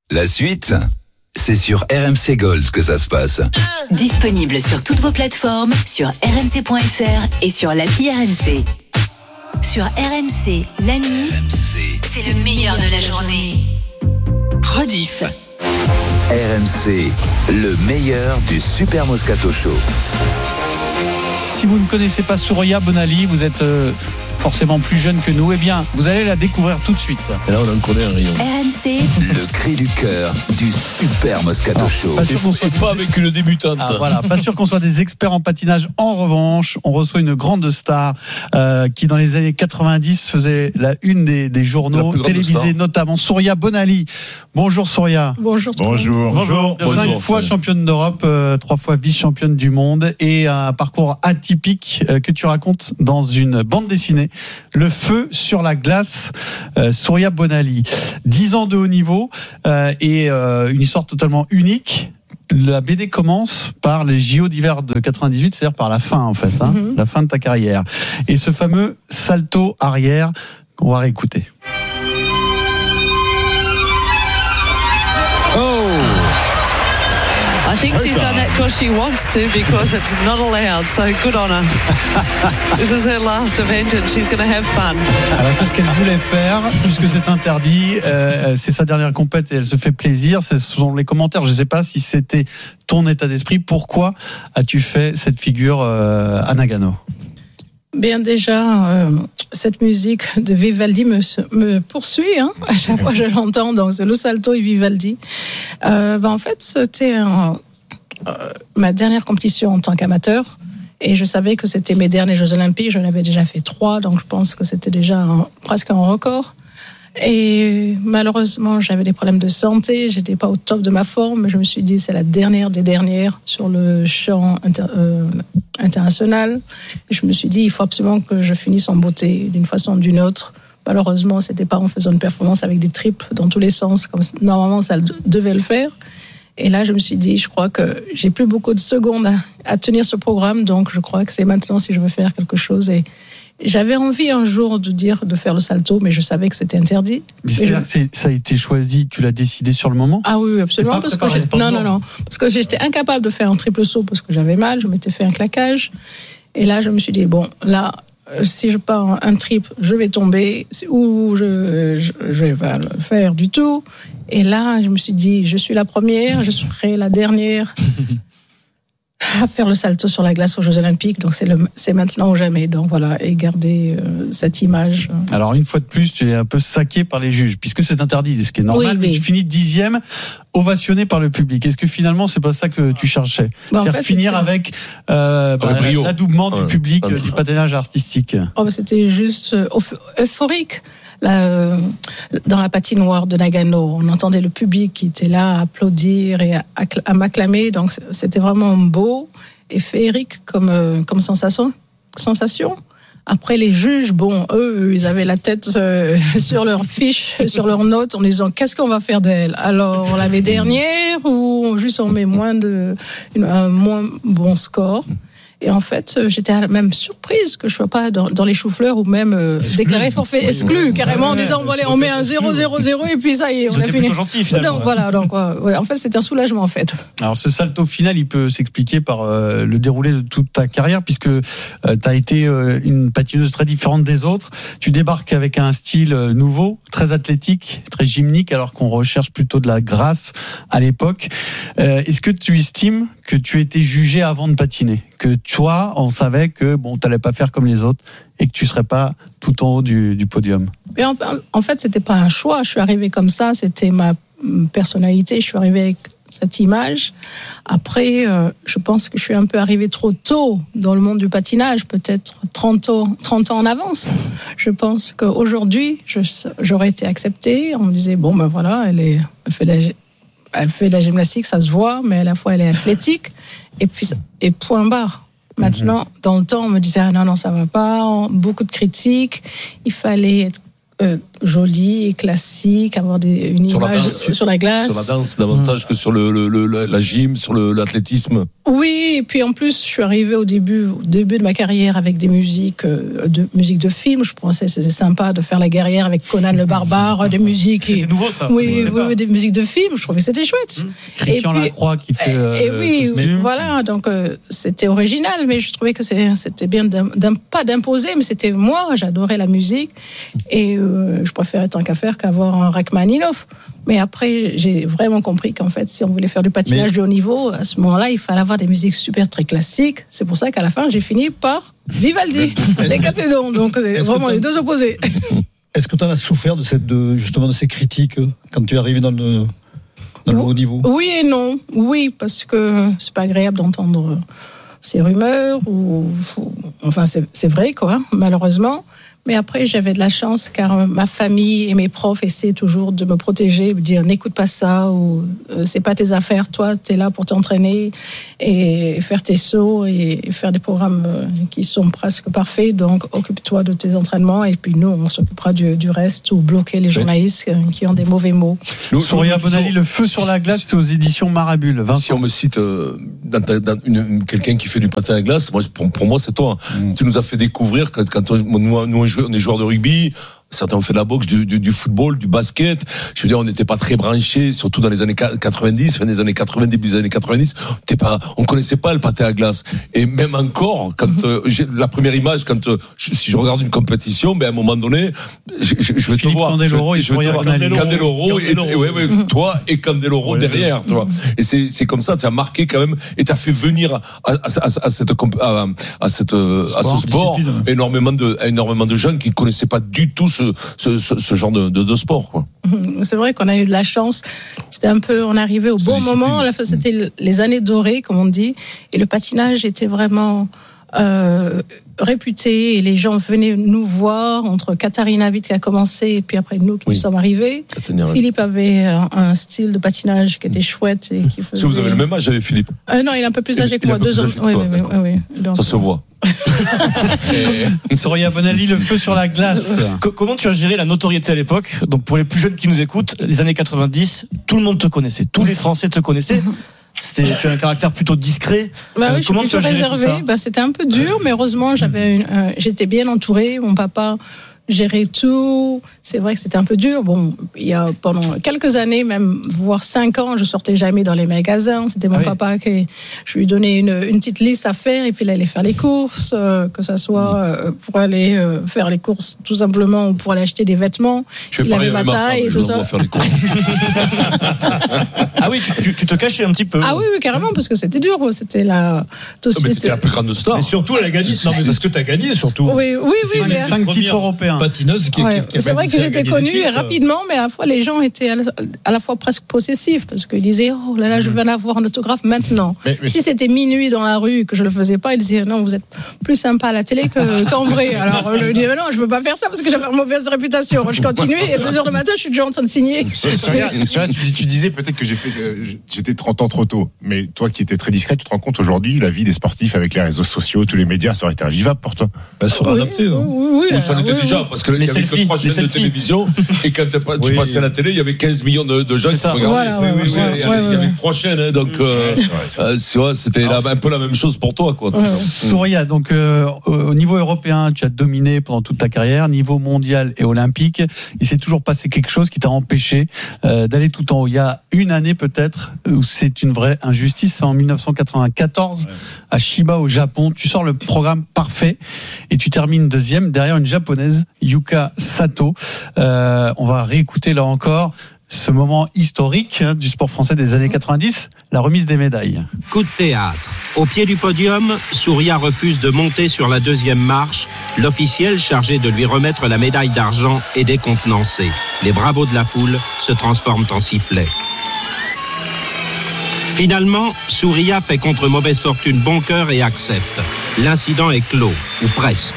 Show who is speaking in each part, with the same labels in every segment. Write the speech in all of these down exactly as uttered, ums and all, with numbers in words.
Speaker 1: La suite, c'est sur R M C Gold que ça se passe.
Speaker 2: Disponible sur toutes vos plateformes, sur r m c point f r et sur l'appli R M C. Sur R M C, la nuit, R M C, c'est le meilleur de la journée. Rediff.
Speaker 1: R M C, le meilleur du Super Moscato Show.
Speaker 3: Si vous ne connaissez pas Surya Bonali, vous êtes euh, forcément plus jeune que nous. Eh bien, vous allez la découvrir tout de suite.
Speaker 4: Et là, on en connaît un rayon.
Speaker 2: R M C,
Speaker 1: Le cri du cœur du Super Moscato Show.
Speaker 3: Pas sûr qu'on soit
Speaker 4: Pas avec une débutante.
Speaker 3: Ah, voilà, pas sûr qu'on soit des experts en patinage. En revanche, on reçoit une grande star euh, qui, dans les années quatre-vingt-dix, faisait la une des, des journaux télévisés, notamment Surya Bonali. Bonjour Surya.
Speaker 5: Bonjour.
Speaker 4: Bonjour. Bonjour.
Speaker 3: Cinq
Speaker 4: Bonjour.
Speaker 3: fois championne d'Europe, euh, trois fois vice-championne du monde et un parcours atypique euh, que tu racontes dans une bande dessinée, Le feu sur la glace, euh, Surya Bonali. Dix ans de haut niveau euh, et euh, une histoire totalement unique. La B D commence par les J O d'hiver de quatre-vingt-dix-huit, c'est-à-dire par la fin en fait, hein, mm-hmm. la fin de ta carrière. Et ce fameux salto arrière qu'on va réécouter.
Speaker 6: I think she's done it because she wants to, because it's not allowed. So good on her. This is her last event and she's going to have fun.
Speaker 3: Elle a fait ce qu'elle voulait faire, puisque c'est interdit. Euh, c'est sa dernière compète et elle se fait plaisir. Ce sont les commentaires. Je ne sais pas si c'était ton état d'esprit. Pourquoi as-tu fait cette figure euh, à Nagano ?
Speaker 5: Bien déjà, euh, cette musique de Vivaldi me, me poursuit. Hein. À chaque fois que je l'entends, donc c'est le salto et Vivaldi. Euh, ben en fait, c'était un, euh, ma dernière compétition en tant qu'amateur. Et je savais que c'était mes derniers Jeux Olympiques. J'en avais déjà fait trois, donc je pense que c'était déjà un, presque un record. Et malheureusement, j'avais des problèmes de santé, j'étais pas au top de ma forme, mais je me suis dit c'est la dernière des dernières sur le champ inter, euh, international. Et je me suis dit il faut absolument que je finisse en beauté d'une façon ou d'une autre. Malheureusement, c'était pas en faisant une performance avec des triples dans tous les sens, comme normalement ça devait le faire. Et là, je me suis dit, je crois que j'ai plus beaucoup de secondes à, à tenir ce programme, donc je crois que c'est maintenant si je veux faire quelque chose. Et j'avais envie un jour de dire de faire le salto, mais je savais que c'était interdit.
Speaker 3: Mais c'est-à-dire je... que ça a été choisi, tu l'as décidé sur le moment ?
Speaker 5: Ah oui, absolument. Parce que j'ai... Non, non, non. Parce que j'étais incapable de faire un triple saut parce que j'avais mal, je m'étais fait un claquage. Et là, je me suis dit, bon, là, si je pars un triple, je vais tomber, ou je je, je vais pas le faire du tout. Et là, je me suis dit, je suis la première, je serai la dernière à faire le salto sur la glace aux Jeux Olympiques. Donc c'est, le, c'est maintenant ou jamais. Donc voilà, et garder euh, cette image.
Speaker 3: Alors une fois de plus, tu es un peu saqué par les juges, puisque c'est interdit, ce qui est normal. Oui, mais tu finis dixième, ovationné par le public. Est-ce que finalement c'est pas ça que tu cherchais ? bah, C'est-à-dire en fait, finir c'est avec euh, bah, l'adoubement ouais, du public ouais, du patinage artistique.
Speaker 5: Oh, bah, c'était juste euh, euphorique. Là, dans la patinoire de Nagano, on entendait le public qui était là à applaudir et à, à m'acclamer. Donc c'était vraiment beau et féerique comme, comme sensation. sensation. Après, les juges, bon, eux, ils avaient la tête euh, sur leurs fiches, sur leurs notes, en disant qu'est-ce qu'on va faire d'elle ? Alors, on l'avait dernière ou juste on met moins de, une, un moins bon score ? Et en fait, j'étais même surprise que je ne sois pas dans, dans les choux-fleurs ou même euh, déclaré forfait oui, exclu, oui, carrément, en disant, allez, on met un zéro zéro zéro et puis ça y est, on a fini.
Speaker 4: Gentil, finalement.
Speaker 5: Donc voilà, donc, ouais, en fait, c'était un soulagement, en fait.
Speaker 3: Alors, ce salto final, il peut s'expliquer par euh, le déroulé de toute ta carrière, puisque euh, tu as été euh, une patineuse très différente des autres. Tu débarques avec un style euh, nouveau, très athlétique, très gymnique, alors qu'on recherche plutôt de la grâce à l'époque. Euh, est-ce que tu estimes que tu étais jugé avant de patiner ? Que toi, on savait que bon, tu n'allais pas faire comme les autres et que tu ne serais pas tout en haut du, du podium.
Speaker 5: Mais en, en fait, ce n'était pas un choix. Je suis arrivée comme ça, c'était ma personnalité. Je suis arrivée avec cette image. Après, euh, je pense que je suis un peu arrivée trop tôt dans le monde du patinage, peut-être trente ans, trente ans en avance. Je pense qu'aujourd'hui, je, j'aurais été acceptée. On me disait, bon, ben voilà, elle, est, elle fait de la Elle fait de la gymnastique, ça se voit, mais à la fois elle est athlétique, et puis et point barre. Maintenant, dans le temps, on me disait ah non non ça va pas, beaucoup de critiques. Il fallait être euh, joli, classique, avoir des, une
Speaker 4: Sur la
Speaker 5: image
Speaker 4: danse.
Speaker 5: sur la glace.
Speaker 4: Sur la danse davantage mmh. que sur le, le, le, la gym, sur le, l'athlétisme.
Speaker 5: Oui, et puis en plus, je suis arrivée au début, au début de ma carrière avec des musiques de, musique de film. Je pensais que c'était sympa de faire la guerrière avec Conan le Barbare, des musiques.
Speaker 3: C'était
Speaker 5: et,
Speaker 3: nouveau ça.
Speaker 5: Oui, oui, oui, des musiques de film. Je trouvais que c'était chouette.
Speaker 3: Mmh. Christian
Speaker 5: et puis,
Speaker 3: Lacroix qui fait. Euh,
Speaker 5: et oui, oui voilà. Donc euh, c'était original, mais je trouvais que c'est, c'était bien, d'im, d'im, pas d'imposer, mais c'était moi. J'adorais la musique et euh, je préférais tant qu'à faire qu'avoir un Rachmaninoff. Mais après, j'ai vraiment compris qu'en fait, si on voulait faire du patinage mais... de haut niveau, à ce moment-là, il fallait avoir des musiques super très classiques. C'est pour ça qu'à la fin, j'ai fini par Vivaldi, les quatre saisons. Donc, c'est Est-ce vraiment les deux opposés.
Speaker 7: Est-ce que tu en as souffert de cette, de, justement de ces critiques quand tu es arrivé dans le, dans le haut niveau ?
Speaker 5: Oui et non. Oui, parce que c'est pas agréable d'entendre ces rumeurs. Ou, enfin, c'est, c'est vrai, quoi, malheureusement. Mais après, j'avais de la chance car ma famille et mes profs essaient toujours de me protéger, me dire n'écoute pas ça ou c'est pas tes affaires, toi t'es là pour t'entraîner et faire tes sauts et faire des programmes qui sont presque parfaits, donc occupe-toi de tes entraînements et puis nous on s'occupera du, du reste ou bloquer les journalistes qui ont des mauvais mots.
Speaker 3: Souria Bonali, Le feu sur la glace, c'est aux éditions Marabule. Vincent.
Speaker 4: Si on me cite euh, dans ta, dans une, une, quelqu'un qui fait du patin à glace, moi, pour, pour moi c'est toi. Mmh. Tu nous as fait découvrir quand, quand on, nous, nous on est joueurs de rugby, certains ont fait de la boxe, du, du, du football, du basket. Je veux dire, on n'était pas très branchés, surtout dans les années quatre-vingt-dix, fin des années quatre-vingts, début des années quatre-vingt-dix. On pas, on connaissait pas le patin à glace. Et même encore, quand euh, j'ai la première image, quand euh, si je regarde une compétition, ben à un moment donné, je, je, je vais te voir.
Speaker 3: Candeloro,
Speaker 4: je, je vais te voir. Candeloro, Candeloro, et, et, ouais, ouais, toi et Candeloro ouais, derrière, tu vois. Et c'est, c'est comme ça, tu as marqué quand même, et tu as fait venir à, à, à, à cette, à, à cette, à ce sport, énormément de, énormément de gens qui connaissaient pas du tout ce, ce, ce, ce genre de, de, de sport, quoi.
Speaker 5: C'est vrai qu'on a eu de la chance. C'était un peu, on arrivait au bon moment. À la fin, c'était les années dorées, comme on dit, et le patinage était vraiment euh, réputé. Et les gens venaient nous voir entre Katharina Witt qui a commencé et puis après nous qui oui. nous sommes arrivés. Katharina. Philippe avait un, un style de patinage qui était chouette et qui faisait.
Speaker 4: Si vous avez le même âge avec Philippe.
Speaker 5: Euh, non, il est un peu plus âgé que moi, deux ans. Oui, oui, oui, oui. Donc,
Speaker 4: ça se voit.
Speaker 3: Souria Bonali, Le feu sur la glace.
Speaker 8: Comment tu as géré la notoriété à l'époque ? Donc pour les plus jeunes qui nous écoutent, les années quatre-vingt-dix, tout le monde te connaissait, tous les Français te connaissaient. C'était, tu as un caractère plutôt discret.
Speaker 5: Bah oui,
Speaker 8: euh, comment
Speaker 5: je suis plutôt réservée. Bah, c'était un peu dur, mais heureusement, j'avais une, euh, j'étais bien entourée. Mon papa gérait tout. C'est vrai que c'était un peu dur. Bon, il y a pendant quelques années, même voire cinq ans, je sortais jamais dans les magasins. C'était mon ah oui. papa qui, je lui donnais une, une petite liste à faire et puis il allait faire les courses, euh, que ça soit euh, pour aller euh, faire les courses tout simplement ou pour aller acheter des vêtements.
Speaker 4: Je fais il avait ma taille et tout ça. Faire les courses.
Speaker 8: Ah oui, tu, tu te cachais un petit peu.
Speaker 5: Ah oui, oui, carrément, parce que c'était dur. C'était la.
Speaker 4: Tout oh, mais t'étais la plus grande star.
Speaker 7: Mais surtout, elle a gagné. Non, mais parce que t'as gagné surtout.
Speaker 5: Oui, oui, oui.
Speaker 3: Cinq, cinq titres européens.
Speaker 7: Patineuse qui,
Speaker 5: ouais,
Speaker 7: qui, qui
Speaker 5: c'est vrai que j'étais connue rapidement, mais à la fois les gens étaient à la, à la fois presque possessifs parce qu'ils disaient oh là là, je viens d'avoir un autographe maintenant. Mais, mais... Si c'était minuit dans la rue que je le faisais pas, ils disaient non, vous êtes plus sympa à la télé que, qu'en vrai. Alors je disais non, je veux pas faire ça parce que j'avais une mauvaise réputation. Je continuais et à deux heures du matin, je suis déjà en train de signer.
Speaker 9: C'est, c'est rien, c'est rien, tu, tu disais peut-être que j'ai fait, j'étais trente ans trop tôt, mais toi qui étais très discret, tu te rends compte aujourd'hui la vie des sportifs avec les réseaux sociaux, tous les médias, ça aurait été invivable pour toi.
Speaker 7: Bah, ça aurait
Speaker 5: oui,
Speaker 7: adapté.
Speaker 5: Oui, oui,
Speaker 4: oui, ça l'était oui, déjà oui. Parce que il y avait que trois chaînes de télévision et quand tu oui. passais à la télé, il y avait quinze millions de, de gens qui te regardaient.
Speaker 5: Voilà, ouais, oui,
Speaker 4: oui, ouais, il y avait, ouais, il y avait trois chaînes, hein, donc euh, ouais, c'est vrai, c'est vrai. C'était Alors, un peu la même chose pour toi, quoi.
Speaker 3: Ouais. Souria, donc euh, au niveau européen, tu as dominé pendant toute ta carrière, niveau mondial et olympique. Il s'est toujours passé quelque chose qui t'a empêché euh, d'aller tout en haut. Il y a une année peut-être où c'est une vraie injustice, c'est en dix-neuf cent quatre-vingt-quatorze ouais. à Chiba au Japon. Tu sors le programme parfait et tu termines deuxième derrière une japonaise, Yuka Sato. Euh, on va réécouter là encore ce moment historique hein, du sport français des années quatre-vingt-dix, la remise des médailles.
Speaker 10: Coup de théâtre. Au pied du podium, Souria refuse de monter sur la deuxième marche. L'officiel chargé de lui remettre la médaille d'argent est décontenancé. Les bravos de la foule se transforment en sifflets. Finalement, Souria fait contre mauvaise fortune bon cœur et accepte. L'incident est clos, ou presque.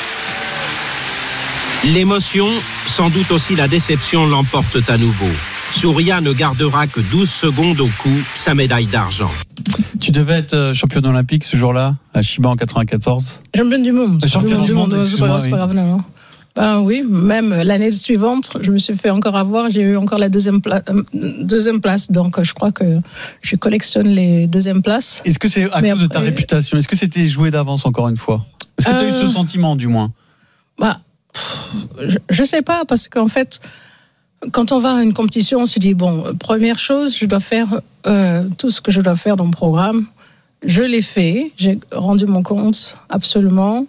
Speaker 10: L'émotion, sans doute aussi la déception, l'emportent à nouveau. Souria ne gardera que douze secondes au cou sa médaille d'argent.
Speaker 3: Tu devais être championne olympique ce jour-là, à Chiba en quatre-vingt-quatorze.
Speaker 5: Championne du monde.
Speaker 3: Championne du monde,
Speaker 5: c'est pas grave, c'est pas grave, non. Ben oui, même l'année suivante, je me suis fait encore avoir, j'ai eu encore la deuxième, pla- euh, deuxième place, donc je crois que je collectionne les deuxièmes places.
Speaker 3: Est-ce que c'est à
Speaker 5: Mais
Speaker 3: cause
Speaker 5: après,
Speaker 3: de ta réputation? Est-ce que c'était joué d'avance encore une fois? Est-ce que tu as
Speaker 5: Euh,
Speaker 3: eu ce sentiment du moins?
Speaker 5: Bah, pff, je, je sais pas, parce qu'en fait, quand on va à une compétition, on se dit, bon, première chose, je dois faire euh, tout ce que je dois faire dans le programme. Je l'ai fait, j'ai rendu mon compte, absolument.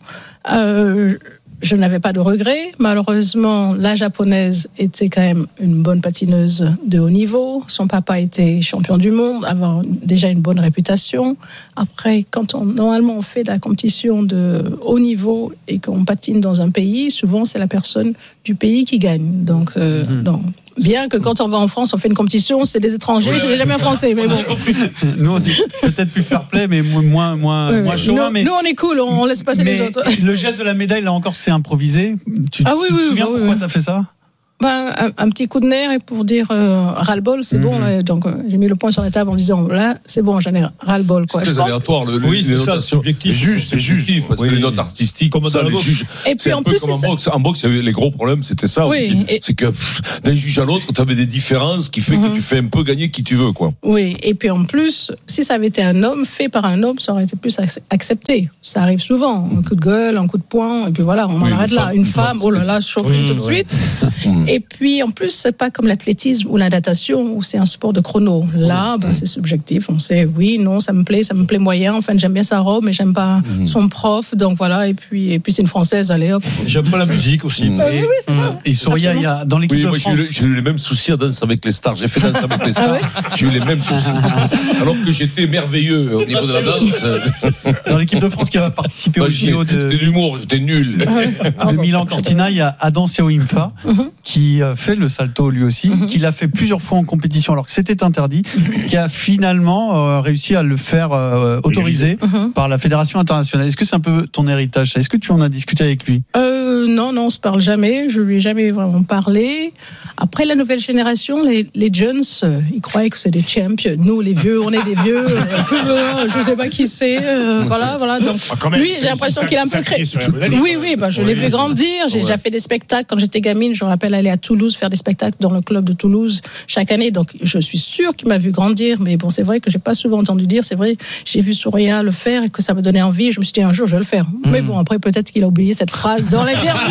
Speaker 5: Euh, je n'avais pas de regrets. Malheureusement, la japonaise était quand même une bonne patineuse de haut niveau. Son papa était champion du monde, avoir déjà une bonne réputation. Après, quand on, normalement on fait de la compétition de haut niveau et qu'on patine dans un pays, souvent c'est la personne du pays qui gagne. Donc, euh, mmh. donc bien que quand on va en France, on fait une compétition, c'est des étrangers, oui, c'est jamais un Français, mais bon.
Speaker 3: Nous, on dit peut-être plus fair play, mais moins, moins,
Speaker 5: oui,
Speaker 3: moins
Speaker 5: oui.
Speaker 3: chaud.
Speaker 5: Nous,
Speaker 3: mais,
Speaker 5: nous, on est cool, on, on laisse passer
Speaker 3: mais
Speaker 5: les autres.
Speaker 3: Le geste de la médaille, là encore, c'est improvisé. Tu,
Speaker 5: ah oui,
Speaker 3: tu
Speaker 5: oui,
Speaker 3: te souviens
Speaker 5: oui,
Speaker 3: pourquoi
Speaker 5: oui.
Speaker 3: tu as fait ça?
Speaker 5: Ben, un, un petit coup de nerf et pour dire euh, ras-le-bol, c'est mmh. bon. Là, donc, euh, j'ai mis le point sur la table en disant là, c'est bon, j'en ai ras-le-bol.
Speaker 4: C'est très aléatoire. Le,
Speaker 7: oui,
Speaker 4: les
Speaker 7: c'est ça, c'est objectif.
Speaker 4: C'est juste, c'est juste. Parce
Speaker 7: oui.
Speaker 4: que les notes artistiques, comme ça, les juges.
Speaker 5: Et puis en plus,
Speaker 4: comme en boxe. En boxe, il y avait les gros problèmes, c'était ça
Speaker 5: oui,
Speaker 4: aussi.
Speaker 5: Et...
Speaker 4: C'est que pff, d'un juge à l'autre, tu avais des différences qui fait mmh. que tu fais un peu gagner qui tu veux, quoi.
Speaker 5: Oui, et puis en plus, si ça avait été un homme, fait par un homme, ça aurait été plus accepté. Ça arrive souvent. Un coup de gueule, un coup de poing, et puis voilà, on oui, en arrête là. Femme, une femme, oh là là, choquée oui, tout de suite. Et puis en plus, c'est pas comme l'athlétisme ou la natation où c'est un sport de chrono. Là, bah, c'est subjectif. On sait, oui, non, ça me plaît, ça me plaît moyen. Enfin, j'aime bien sa robe, mais j'aime pas mmh. son prof. Donc voilà. Et puis, et puis c'est une Française. Allez hop.
Speaker 7: J'aime pas la musique aussi.
Speaker 5: Mmh. Et, oui, oui, c'est ça.
Speaker 3: Et Souria, il y a dans l'équipe
Speaker 4: oui,
Speaker 3: de
Speaker 4: moi,
Speaker 3: France.
Speaker 4: J'ai eu, j'ai eu les mêmes soucis à Danse avec les stars. J'ai fait Danse avec les stars. Ah ouais j'ai eu les mêmes soucis. Alors que j'étais merveilleux au niveau de la danse.
Speaker 3: Dans l'équipe de France qui va participer
Speaker 4: bah,
Speaker 3: au J O de.
Speaker 4: C'était de l'humour. J'étais nul.
Speaker 3: De Milan Cortina, il y a Adam Siaoimfa mmh. qui fait le salto lui aussi. Mmh. Qui l'a fait plusieurs fois en compétition alors que c'était interdit, qui a finalement euh, réussi à le faire euh, autoriser mmh. par la Fédération internationale. Est-ce que c'est un peu ton héritage? Est-ce que tu en as discuté avec lui?
Speaker 5: euh, Non, non, on se parle jamais. Je lui ai jamais vraiment parlé. Après la nouvelle génération, les, les jeunes, euh, ils croyaient que c'est des champions. Nous, les vieux, on est des vieux. Euh, je sais pas qui c'est. Euh, voilà, voilà. Donc
Speaker 9: ah, même,
Speaker 5: lui, j'ai l'impression qu'il a un peu créé. Oui, oui, bah, je oui. l'ai vu grandir. J'ai ouais. déjà fait des spectacles quand j'étais gamine. Je me rappelle aller à Toulouse faire des spectacles dans le club de Toulouse chaque année. Donc, je suis sûre qu'il m'a vu grandir. Mais bon, c'est vrai que j'ai pas souvent entendu dire. C'est vrai, j'ai vu Souria le faire et que ça m'a donné envie. Je me suis dit, un jour, je vais le faire. Mmh. Mais bon, après, peut-être qu'il a oublié cette phrase dans l'interview.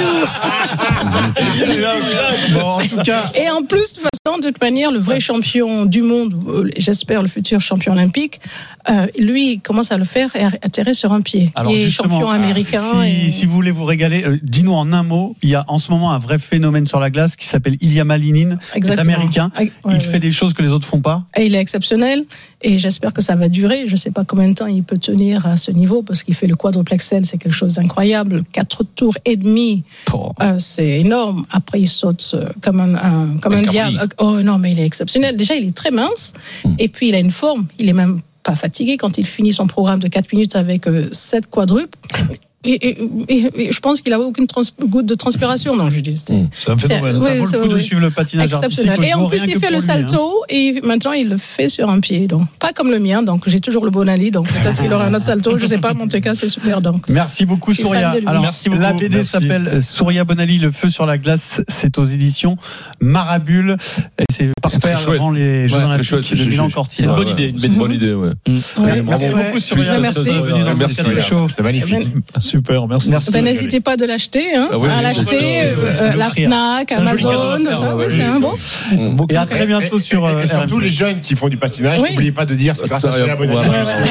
Speaker 3: Bon, en tout cas.
Speaker 5: Et en plus, de façon, de toute manière, le vrai champion du monde, j'espère le futur champion olympique, euh, lui, il commence à le faire et à atterrir sur un pied.
Speaker 3: Alors,
Speaker 5: qui est champion américain.
Speaker 3: Si,
Speaker 5: et...
Speaker 3: si vous voulez vous régaler, euh, dis-nous en un mot, il y a en ce moment un vrai phénomène sur la glace qui s'appelle Ilya Malinin, qui est américain. Ouais, il ouais. fait des choses que les autres font pas.
Speaker 5: Et il est exceptionnel et j'espère que ça va durer. Je ne sais pas combien de temps il peut tenir à ce niveau parce qu'il fait le quadruple axel, c'est quelque chose d'incroyable. Quatre tours et demi, oh. euh, c'est énorme. Après, il saute comme un, un comme un, un diable. Oh non, mais il est exceptionnel. Déjà, il est très mince hum. et puis il a une forme. Il est même pas fatigué quand il finit son programme de quatre minutes avec euh, sept quadruples. Et, et, et, et je pense qu'il n'a aucune trans- goutte de transpiration. Non, je dis, c'est,
Speaker 3: mmh. c'est un phénomène. Ça oui, vaut le coup oui. de suivre le patinage artistique.
Speaker 5: Et en plus, il fait le salto lui, hein. Et maintenant, il le fait sur un pied. Donc, pas comme le mien. Donc, j'ai toujours le bon Ali. Donc, peut-être qu'il aura un autre salto. Je ne sais pas. Mais en tout cas, c'est super. Donc,
Speaker 3: merci beaucoup, Souria. Alors,
Speaker 8: merci beaucoup.
Speaker 3: La B D
Speaker 8: merci.
Speaker 3: s'appelle Souria Bonali, Le Feu sur la glace. C'est aux éditions Marabule. Et c'est parfait avant les Jeux Olympiques de Milan Cortina.
Speaker 8: C'est une bonne idée.
Speaker 4: C'est une bonne idée, ouais.
Speaker 3: Merci beaucoup, Souria.
Speaker 5: Merci.
Speaker 9: C'était magnifique.
Speaker 7: Super. Merci.
Speaker 5: Ben, n'hésitez pas de l'acheter, hein, ah oui, à l'acheter, euh, la Fnac, Amazon, ça, oui, c'est un bon.
Speaker 3: Et à très bientôt sur.
Speaker 9: Et, et surtout les jeunes qui font du patinage, oui. N'oubliez pas de dire c'est grâce à Souria Bonali.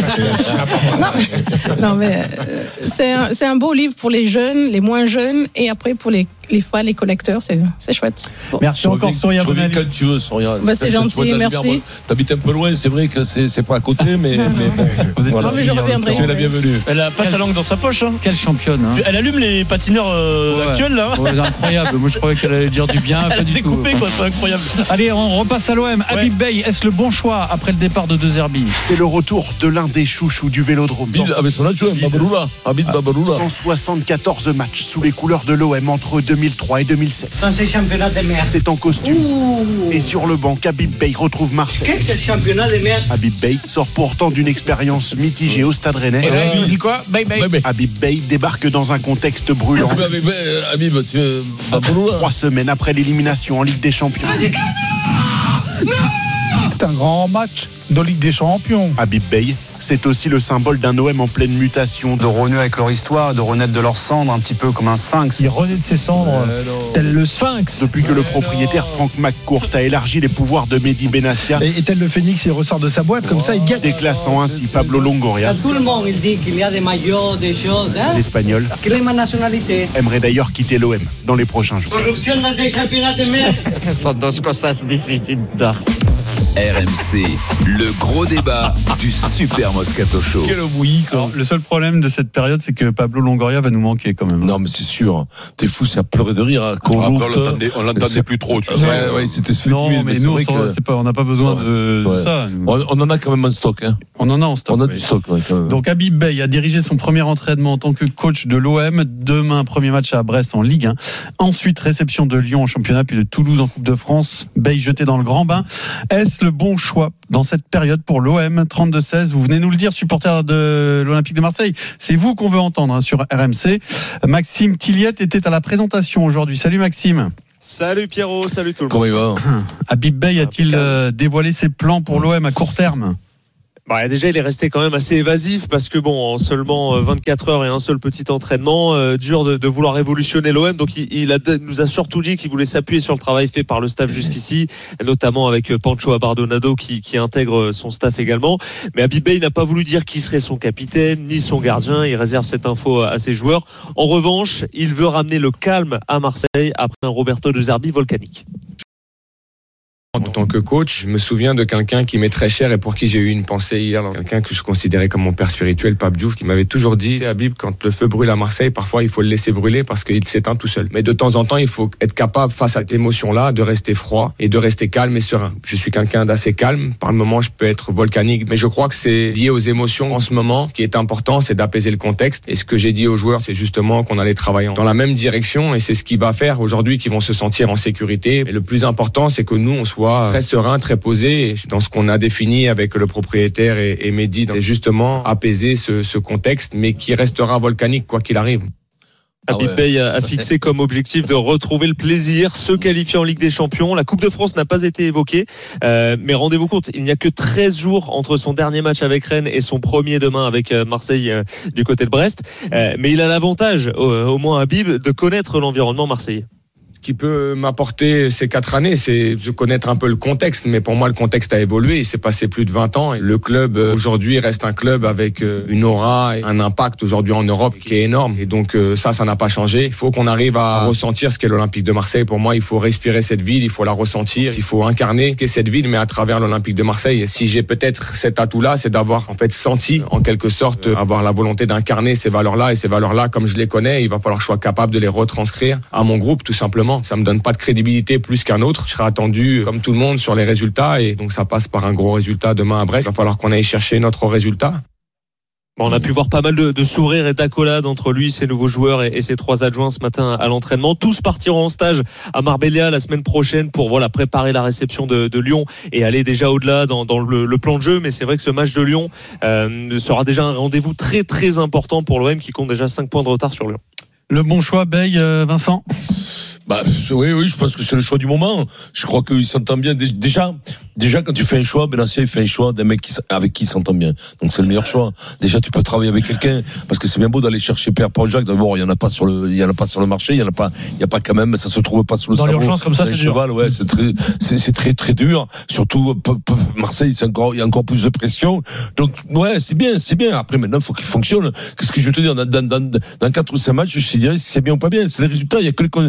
Speaker 5: Non, mais euh, c'est un, c'est un beau livre pour les jeunes, les moins jeunes, et après pour les les fans, les collecteurs, c'est, c'est chouette.
Speaker 3: Bon. Merci encore, Souria Bonali.
Speaker 4: Quand tu veux, Souria.
Speaker 5: Bah, c'est gentil, merci.
Speaker 4: T'habites un peu loin, c'est vrai que c'est, c'est pas à côté, mais, mais bon.
Speaker 5: Vous êtes voilà. Non, mais je reviendrai.
Speaker 4: Tu es la bienvenue.
Speaker 8: Elle a pas sa langue dans sa poche. Hein.
Speaker 11: Quelle championne. Hein.
Speaker 8: Elle allume les patineurs euh, ouais. actuels, là.
Speaker 11: Ouais, c'est incroyable. Moi, je croyais qu'elle allait dire du bien.
Speaker 8: Elle a découpé, quoi. C'est incroyable.
Speaker 3: Allez, on repasse à l'O M. Ouais. Habib Beye, est-ce le bon choix après le départ de De Zerbi?
Speaker 12: C'est le retour de l'un des chouchous du Vélodrome.
Speaker 4: Avec son adjoint, Babaloula. Habib Babaloula.
Speaker 12: cent soixante-quatorze matchs sous les couleurs de l'O M entre deux deux mille trois et deux mille sept.
Speaker 13: Dans ces championnats de merde.
Speaker 12: C'est en costume.
Speaker 13: Ouh.
Speaker 12: Et sur le banc, qu'Habib Beye retrouve Marseille.
Speaker 13: Quel championnat de merde.
Speaker 12: Habib Beye sort pourtant d'une expérience mitigée au Stade Rennais.
Speaker 9: Et là, il lui dit quoi? Bye bye.
Speaker 12: Habib Beye débarque dans un contexte brûlant.
Speaker 4: Habib, tu veux pas boulot,
Speaker 12: Trois semaines après l'élimination en Ligue des Champions.
Speaker 14: C'est un grand match de Ligue des Champions.
Speaker 12: Habib Beye, c'est aussi le symbole d'un O M en pleine mutation.
Speaker 15: De renouer avec leur histoire, de renaître de leurs cendres, un petit peu comme un sphinx.
Speaker 3: Il renaît de ses cendres, euh, tel le sphinx.
Speaker 12: Depuis que le propriétaire Franck McCourt a élargi les pouvoirs de Mehdi Benassia.
Speaker 7: Et, et tel le phénix, il ressort de sa boîte, comme ça, il gagne.
Speaker 12: Déclassant ainsi Pablo Longoria.
Speaker 13: Tout le monde il dit qu'il y a des maillots, des choses. Hein?
Speaker 12: L'Espagnol
Speaker 13: Quelle est ma nationalité?
Speaker 12: aimerait d'ailleurs quitter l'O M dans les prochains jours.
Speaker 13: Corruption dans des championnats de merde.
Speaker 1: R M C, le gros débat du Super Moscato Show.
Speaker 4: Quel bouilli, quoi.
Speaker 3: Le seul problème de cette période, c'est que Pablo Longoria va nous manquer quand même.
Speaker 4: Non, mais c'est sûr. T'es fou, c'est à pleurer de rire. Hein.
Speaker 9: Après, on l'entendait, on l'entendait plus trop, tu sais.
Speaker 4: Ouais, ouais, c'était
Speaker 3: Non, mais, mais nous, on
Speaker 4: que...
Speaker 3: on n'a pas besoin de,
Speaker 4: ouais.
Speaker 3: de ça.
Speaker 4: On, on en a quand même en stock. Hein.
Speaker 3: On en a en stock.
Speaker 4: On a
Speaker 3: oui.
Speaker 4: du stock. Ouais, quand même.
Speaker 3: Donc Habib Beye a dirigé son premier entraînement en tant que coach de l'O M. Demain, premier match à Brest en Ligue un. Ensuite, réception de Lyon en championnat, puis de Toulouse en Coupe de France. Beye jeté dans le grand bain. Est-ce le bon choix dans cette période pour l'O M? Trente-deux seize, vous venez nous le dire, supporter de l'Olympique de Marseille. C'est vous qu'on veut entendre hein, sur R M C. Maxime Tilliette était à la présentation aujourd'hui. Salut Maxime.
Speaker 16: Salut Pierrot, salut tout le monde.
Speaker 4: Comment il va?
Speaker 3: Habib Beye a-t-il euh, dévoilé ses plans pour l'O M à court terme?
Speaker 16: Bah, déjà, il est resté quand même assez évasif parce que bon, en seulement vingt-quatre heures et un seul petit entraînement, euh, dur de, de vouloir révolutionner l'O M. Donc, il, il a, nous a surtout dit qu'il voulait s'appuyer sur le travail fait par le staff jusqu'ici, notamment avec Pancho Abardonado qui, qui intègre son staff également. Mais Habib Beye n'a pas voulu dire qui serait son capitaine ni son gardien. Il réserve cette info à ses joueurs. En revanche, il veut ramener le calme à Marseille après un Roberto De Zerbi volcanique.
Speaker 17: En tant que coach, je me souviens de quelqu'un qui m'est très cher et pour qui j'ai eu une pensée hier, quelqu'un que je considérais comme mon père spirituel, Pape Diouf, qui m'avait toujours dit, Habib, quand le feu brûle à Marseille, parfois il faut le laisser brûler parce qu'il s'éteint tout seul. Mais de temps en temps, il faut être capable, face à cette émotion-là, de rester froid et de rester calme et serein. Je suis quelqu'un d'assez calme. Par le moment, je peux être volcanique, mais je crois que c'est lié aux émotions en ce moment. Ce qui est important, c'est d'apaiser le contexte. Et ce que j'ai dit aux joueurs, c'est justement qu'on allait travailler dans la même direction et c'est ce qui va faire aujourd'hui qu'ils vont se sentir en sécurité. Et le plus important, c'est que nous, on soit très serein, très posé dans ce qu'on a défini avec le propriétaire et, et Mehdi. C'est justement apaiser ce, ce contexte, mais qui restera volcanique quoi qu'il arrive.
Speaker 16: Habib Beye a fixé comme objectif de retrouver le plaisir, se qualifier en Ligue des Champions. La Coupe de France n'a pas été évoquée, euh, mais rendez-vous compte, il n'y a que treize jours entre son dernier match avec Rennes et son premier demain avec Marseille euh, du côté de Brest. Euh, mais il a l'avantage, euh, au moins Habib, de connaître l'environnement marseillais.
Speaker 17: Qui peut m'apporter ces quatre années, c'est de connaître un peu le contexte, mais pour moi le contexte a évolué, il s'est passé plus de vingt ans et le club aujourd'hui reste un club avec une aura et un impact aujourd'hui en Europe qui est énorme et donc ça, ça n'a pas changé. Il faut qu'on arrive à ressentir ce qu'est l'Olympique de Marseille. Pour moi, il faut respirer cette ville, il faut la ressentir, il faut incarner ce qu'est cette ville, mais à travers l'Olympique de Marseille. Et si j'ai peut-être cet atout-là, c'est d'avoir en fait senti, en quelque sorte, avoir la volonté d'incarner ces valeurs-là et ces valeurs-là, comme je les connais, il va falloir que je sois capable de les retranscrire à mon groupe, tout simplement. Ça me donne pas de crédibilité plus qu'un autre. Je serai attendu comme tout le monde sur les résultats et donc ça passe par un gros résultat demain à Brest. Il va falloir qu'on aille chercher notre résultat.
Speaker 16: Bon, on a pu voir pas mal de, de sourires et d'accolades entre lui, ses nouveaux joueurs et, et ses trois adjoints ce matin à l'entraînement. Tous partiront en stage à Marbella la semaine prochaine pour voilà préparer la réception de, de Lyon et aller déjà au-delà dans, dans le, le plan de jeu. Mais c'est vrai que ce match de Lyon euh, sera déjà un rendez-vous très très important pour l'O M qui compte déjà cinq points de retard sur Lyon.
Speaker 3: Le bon choix, Beye, euh, Vincent?
Speaker 4: Bah, oui, oui, je pense que c'est le choix du moment. Je crois qu'il s'entend bien. Déjà, déjà, quand tu fais un choix, Benassia, il fait un choix d'un mec qui, avec qui il s'entend bien. Donc, c'est le meilleur choix. Déjà, tu peux travailler avec quelqu'un, parce que c'est bien beau d'aller chercher Pierre Paul Jacques. D'abord, il y en a pas sur le, il y en a pas sur le marché, il y en a pas, il y a pas quand même, ça se trouve pas sur le
Speaker 8: Dans
Speaker 4: cerveau.
Speaker 8: l'urgence, comme ça, c'est dur.
Speaker 4: Cheval, ouais, c'est très, c'est, c'est très, très dur. Surtout, Marseille, c'est encore, il y a encore plus de pression. Donc, ouais, c'est bien, c'est bien. Après, maintenant, il faut qu'il fonctionne. Qu'est-ce que je veux te dire? Dans, dans, dans, dans quatre ou cinq matchs, je te dirais si c'est bien ou pas bien. C'est les résultats. Il y a que les, les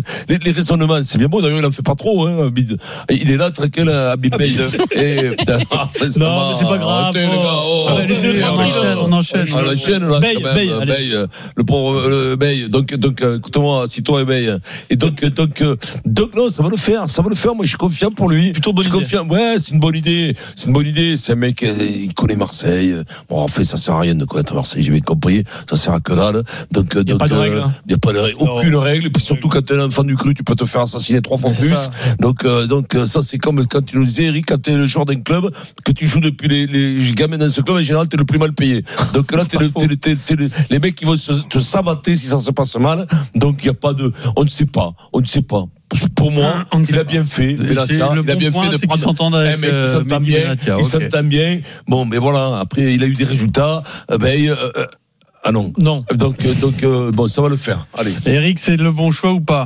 Speaker 4: les raisonnements, c'est bien beau. D'ailleurs, il en fait pas trop. Hein, Abid. Il est là, tranquille, Abid Bey. Et,
Speaker 8: non, mais c'est pas grave.
Speaker 4: Arrêtez, les gars. Oh,
Speaker 3: Allez, on enchaîne, on enchaîne.
Speaker 4: On enchaîne, là,
Speaker 8: Bey,
Speaker 4: quand même.
Speaker 8: Bey,
Speaker 4: Bey, le pauvre le Bey. Donc, donc, écoute-moi, assis-toi, Bey. Et donc, donc, donc, non, ça va le faire. Ça va le faire. Moi, je suis confiant pour lui.
Speaker 8: Plutôt bonne
Speaker 4: je suis confiant. Ouais, c'est une bonne idée. C'est une bonne idée. C'est un mec, il connaît Marseille. Bon, en fait, ça sert à rien de connaître Marseille. J'ai bien compris. Ça sert à que dalle. Donc,
Speaker 8: il n'y a
Speaker 4: donc,
Speaker 8: pas de règle.
Speaker 4: Il n'y a pas de règle. Aucune règle. Et puis surtout, quand t'es un enfant du cru, tu peux te faire assassiner trois fois plus. Ça. Donc, euh, donc, ça, c'est comme quand tu nous disais, Eric, quand t'es le joueur d'un club, que tu joues depuis les, les gamins dans ce club, en général, t'es le plus mal payé. Donc là, t'es le, t'es, t'es, t'es, t'es, les mecs qui vont se, te sabater si ça se passe mal. Donc, il n'y a pas de, on ne sait pas. On ne sait pas. Pour moi, ah, il a bien fait. Bélacia, il a bien
Speaker 3: point,
Speaker 4: fait de prendre
Speaker 3: un
Speaker 4: mec qui s'entend bien.
Speaker 3: Benatia,
Speaker 4: il
Speaker 3: okay.
Speaker 4: s'entend bien. Bon, mais voilà. Après, il a eu des résultats. Euh, ben, euh, euh, ah non.
Speaker 8: Non.
Speaker 4: Donc, donc, euh, bon, ça va le faire. Allez.
Speaker 3: Eric, c'est le bon choix ou pas?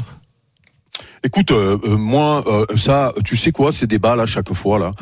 Speaker 18: Écoute, euh, euh, moi, euh, ça, tu sais quoi, ces débats là, chaque fois là,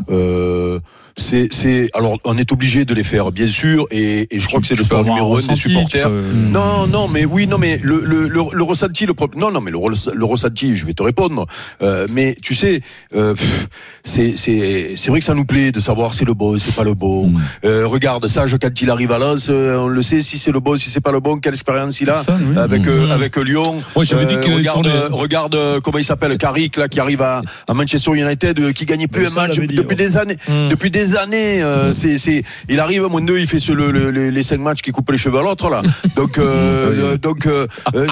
Speaker 18: euh, c'est, c'est, alors, on est obligé de les faire, bien sûr, et, et je crois que c'est le sport numéro un des supporters. Peux... Non, non, mais oui, non, mais le, le, le, le ressenti, le propre, non, non, mais le, le ressenti, je vais te répondre, euh, mais tu sais, euh, c'est, c'est, c'est vrai que ça nous plaît de savoir c'est le bon, c'est pas le bon. Mm. Euh, regarde, Sage, quand il arrive à Lens, on le sait, si c'est le bon, si c'est pas le bon, quelle expérience il a, ça, oui. avec, mm. euh, avec Lyon.
Speaker 4: Ouais, j'avais dit qu'il
Speaker 18: euh, regarde, regarde, comment il s'appelle, Carrick, là, qui arrive à, à Manchester United, qui gagnait plus mais un match depuis dire. des années, mm. depuis des années, euh, c'est, c'est, il arrive à moins de deux, il fait ce, le, le, les cinq matchs qui coupent les cheveux à l'autre, là. Donc, euh, donc, euh,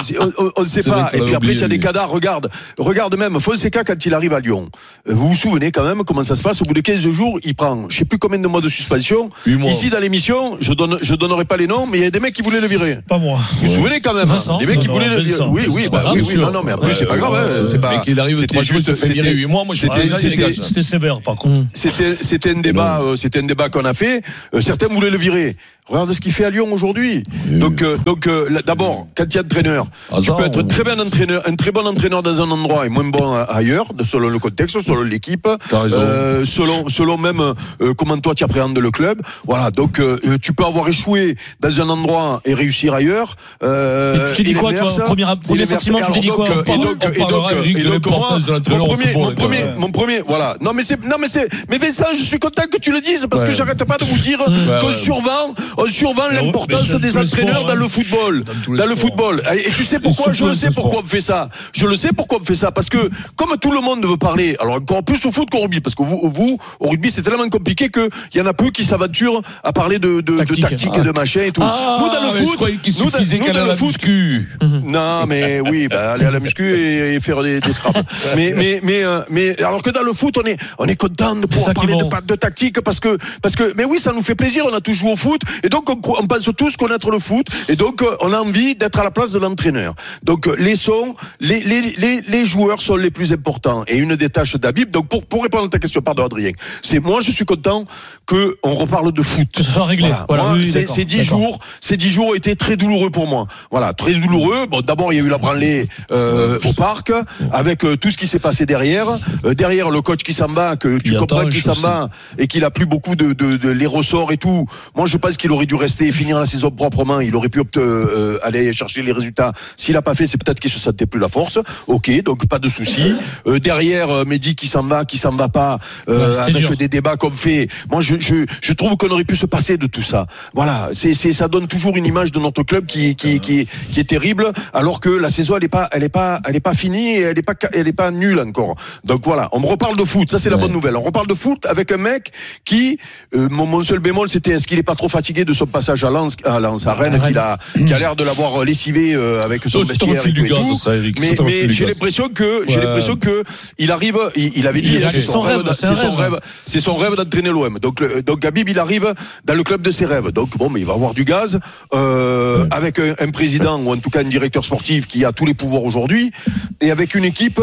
Speaker 18: on ne sait c'est pas. Et puis après, il y a des cadavres, regarde, regarde même, Fonseca, quand il arrive à Lyon. Vous vous souvenez quand même comment ça se passe? Au bout de quinze jours, il prend, je sais plus combien de mois de suspension. Ici, dans l'émission, je donne, je donnerai pas les noms, mais il y a des mecs qui voulaient le virer.
Speaker 14: Pas moi.
Speaker 18: Vous vous souvenez quand même?
Speaker 8: Vincent,
Speaker 18: des mecs qui
Speaker 8: non,
Speaker 18: voulaient
Speaker 8: non,
Speaker 18: le virer. Oui, oui, bah, oui, oui, non, non, mais après, c'est pas grave, c'est pas,
Speaker 4: qu'il arrive trois jours, fait virer huit mois, moi,
Speaker 18: c'était,
Speaker 14: c'était, c'était sévère, par contre.
Speaker 18: C'était, c'était un débat, euh, c'était un débat qu'on a fait. Euh, certains voulaient le virer. Regarde ce qu'il fait à Lyon aujourd'hui. Oui. Donc, euh, donc, euh, d'abord, quand il y a entraîneur, ah, tu peux être très bien entraîneur, un très bon entraîneur dans un endroit et moins bon ailleurs, selon le contexte, selon l'équipe, euh, selon, selon même euh, comment toi tu appréhendes le club. Voilà. Donc, euh, tu peux avoir échoué dans un endroit et réussir ailleurs.
Speaker 8: Euh, tu t'es dit quoi, toi, premier, premier sentiment, tu t'es dit quoi?
Speaker 18: Et donc, et donc, et donc, moi, mon premier, mon premier, mon premier, voilà. Non, mais c'est, non, mais c'est, mais Vincent, je suis content que tu le dises parce que j'arrête pas de vous dire qu'on survend. On survend l'importance des entraîneurs sport, dans le football. Dans, dans le football. Et, et tu sais pourquoi? Je le sais pourquoi on fait ça. Je le sais pourquoi on fait ça. Parce que, comme tout le monde veut parler, alors encore plus au foot qu'au rugby, parce que vous, vous, au rugby, c'est tellement compliqué qu'il y en a peu qui s'aventurent à parler de, de, tactique, de tactique ah. et de machin et tout.
Speaker 4: Ah, nous, dans le foot, je croyais qu'il suffisait qu'aller à la muscu.
Speaker 18: Non, mais oui, bah, aller à la muscu et, et faire des, des scraps. mais, mais, mais, euh, mais, alors que dans le foot, on est, on est content de pouvoir parler bon. de, de tactique parce que, parce que, mais oui, ça nous fait plaisir. On a tous joué au foot et donc on on pense tous connaître le foot et donc on a envie d'être à la place de l'entraîneur. Donc les sons, les les les les joueurs sont les plus importants et une des tâches d'Habib. Donc pour pour répondre à ta question, pardon Adrien, c'est moi je suis content que on reparle de foot.
Speaker 8: Que ce soit réglé.
Speaker 18: Voilà.
Speaker 8: Voilà,
Speaker 18: moi,
Speaker 8: oui,
Speaker 18: c'est, ces dix jours, ces dix jours ont été très douloureux pour moi. Voilà, très douloureux. Bon, d'abord il y a eu la branlée euh, au parc avec euh, tout ce qui s'est passé derrière. Euh, derrière le coach qui s'en va, que tu comprends qu'il s'en va et qu'il a plus beaucoup de, de de les ressorts et tout. Moi je pense qu'il aurait dû rester et finir la saison proprement, il aurait pu euh, aller chercher les résultats. S'il a pas fait, c'est peut-être qu'il se sentait plus la force. Ok, donc pas de souci. Euh, derrière, euh, Mehdi qui s'en va, qui s'en va pas, euh, ouais, avec dur. Des débats qu'on fait. Moi, je, je, je trouve qu'on aurait pu se passer de tout ça. Voilà, c'est, c'est, ça donne toujours une image de notre club qui, qui, qui, qui est terrible, alors que la saison elle est pas, elle est pas, elle est pas finie, et elle est pas, elle est pas nulle encore. Donc voilà, on me reparle de foot. Ça c'est ouais. la bonne nouvelle. On reparle de foot avec un mec qui, euh, mon, mon seul bémol, c'était est-ce qu'il est pas trop fatigué de son passage à Lens, à Lens, à Rennes, qu'il a, qui a l'air de l'avoir lessivé euh, avec son
Speaker 4: oh,
Speaker 18: vestiaire et tout.
Speaker 4: Gaz, ça, Eric,
Speaker 18: mais mais j'ai l'impression que ouais. j'ai l'impression que il arrive, il, il avait dit, il c'est, son rêve, c'est, c'est son rêve, rêve, c'est son rêve d'entraîner l'O M. Donc le, donc Habib il arrive dans le club de ses rêves. Donc bon, mais il va avoir du gaz euh, ouais. avec un, un président ou en tout cas un directeur sportif qui a tous les pouvoirs aujourd'hui et avec une équipe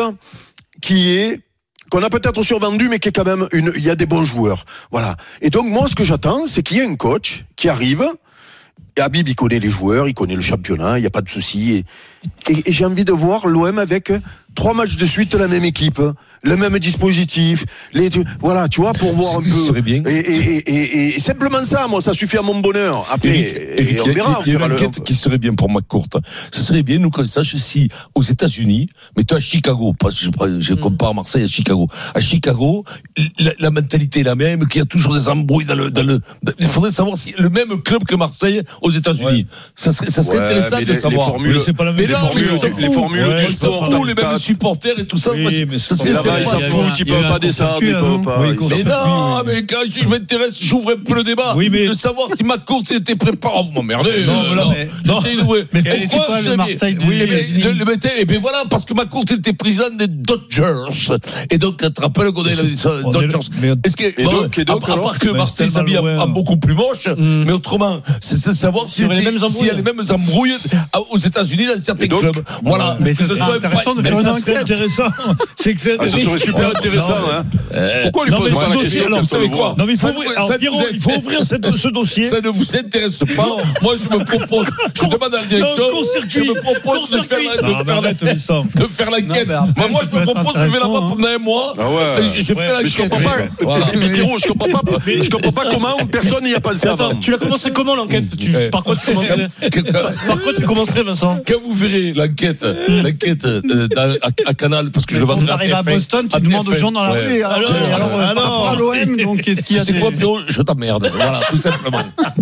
Speaker 18: qui est qu'on a peut-être survendu, mais qui est quand même une, il y a des bons joueurs. Voilà. Et donc, moi, ce que j'attends, c'est qu'il y ait un coach qui arrive. Et Habib, il connaît les joueurs, il connaît le championnat, il n'y a pas de souci. Et, et, et j'ai envie de voir l'O M avec trois matchs de suite la même équipe, le même dispositif, les, voilà, tu vois, pour voir un peu.
Speaker 4: Ce serait bien.
Speaker 18: Et, et, et, et, et simplement ça, moi, ça suffit à mon bonheur. Après,
Speaker 4: Eric, Eric,
Speaker 18: on verra.
Speaker 4: il y a une enquête le... qui serait bien pour McCourt. Ce serait bien, nous, qu'on sache si, aux États-Unis, mais toi, à Chicago, parce que je, je compare Marseille à Chicago. À Chicago, la, la mentalité est la même, qu'il y a toujours des embrouilles dans le, dans le, il faudrait savoir si le même club que Marseille aux États-Unis. Ouais. Ça serait, ça serait ouais, intéressant de
Speaker 18: les,
Speaker 4: savoir.
Speaker 18: Les formules,
Speaker 14: c'est pas la même.
Speaker 4: Mais non,
Speaker 18: les formules,
Speaker 4: mais
Speaker 18: les formules
Speaker 4: ouais,
Speaker 18: du sport,
Speaker 4: fou, les mêmes supporters et tout ça.
Speaker 14: Oui,
Speaker 4: moi,
Speaker 14: mais
Speaker 4: ça
Speaker 14: c'est
Speaker 18: là-bas, ils s'en foutent, ils peuvent pas descendre, ils peuvent pas.
Speaker 4: Mais non, mais quand je m'intéresse, j'ouvre un peu le débat de savoir si McCourt était préparé. Oh, vous m'emmerdez.
Speaker 14: Non, non,
Speaker 4: mais est-ce que le Marseille et bien voilà, parce que McCourt était président des Dodgers. Et donc, tu te rappelles qu'on a les Dodgers. Est-ce que, à part que Marseille s'habille en beaucoup plus moche, mais autrement, c'est savoir s'il y a les mêmes embrouilles aux États-Unis dans certains clubs. Voilà.
Speaker 3: Mais ce serait intéressant de faire une enquête.
Speaker 14: Intéressant. C'est que
Speaker 18: ah, ça serait super intéressant. Hein. Pourquoi lui pose pas la question?
Speaker 4: Vous savez quoi?
Speaker 14: Non, mais il faut ouvrir, alors, Pierrot, il faut ouvrir cette, ce dossier.
Speaker 4: Ça ne vous intéresse pas. Moi, je me propose, je demande à la direction, je me propose de faire de faire l'enquête. Moi, je me propose de faire là-bas pendant un mois. Je fais l'enquête.
Speaker 18: Je comprends pas. Mais Pierrot, je comprends pas. Je comprends pas comment personne n'y a pensé avant.
Speaker 8: Tu l'as commencé comment l'enquête? Par quoi tu commencerais? Par quoi tu commencerais, Vincent?
Speaker 4: Quand vous verrez l'enquête, l'enquête à Canal, parce que je le vends.
Speaker 3: Quand tu arrives à Boston, tu demandes aux gens dans la rue. Alors, par rapport à l'O M, donc qu'est-ce qu'il y a?
Speaker 4: C'est quoi, Pierrot? Je t'emmerde. Voilà, tout simplement.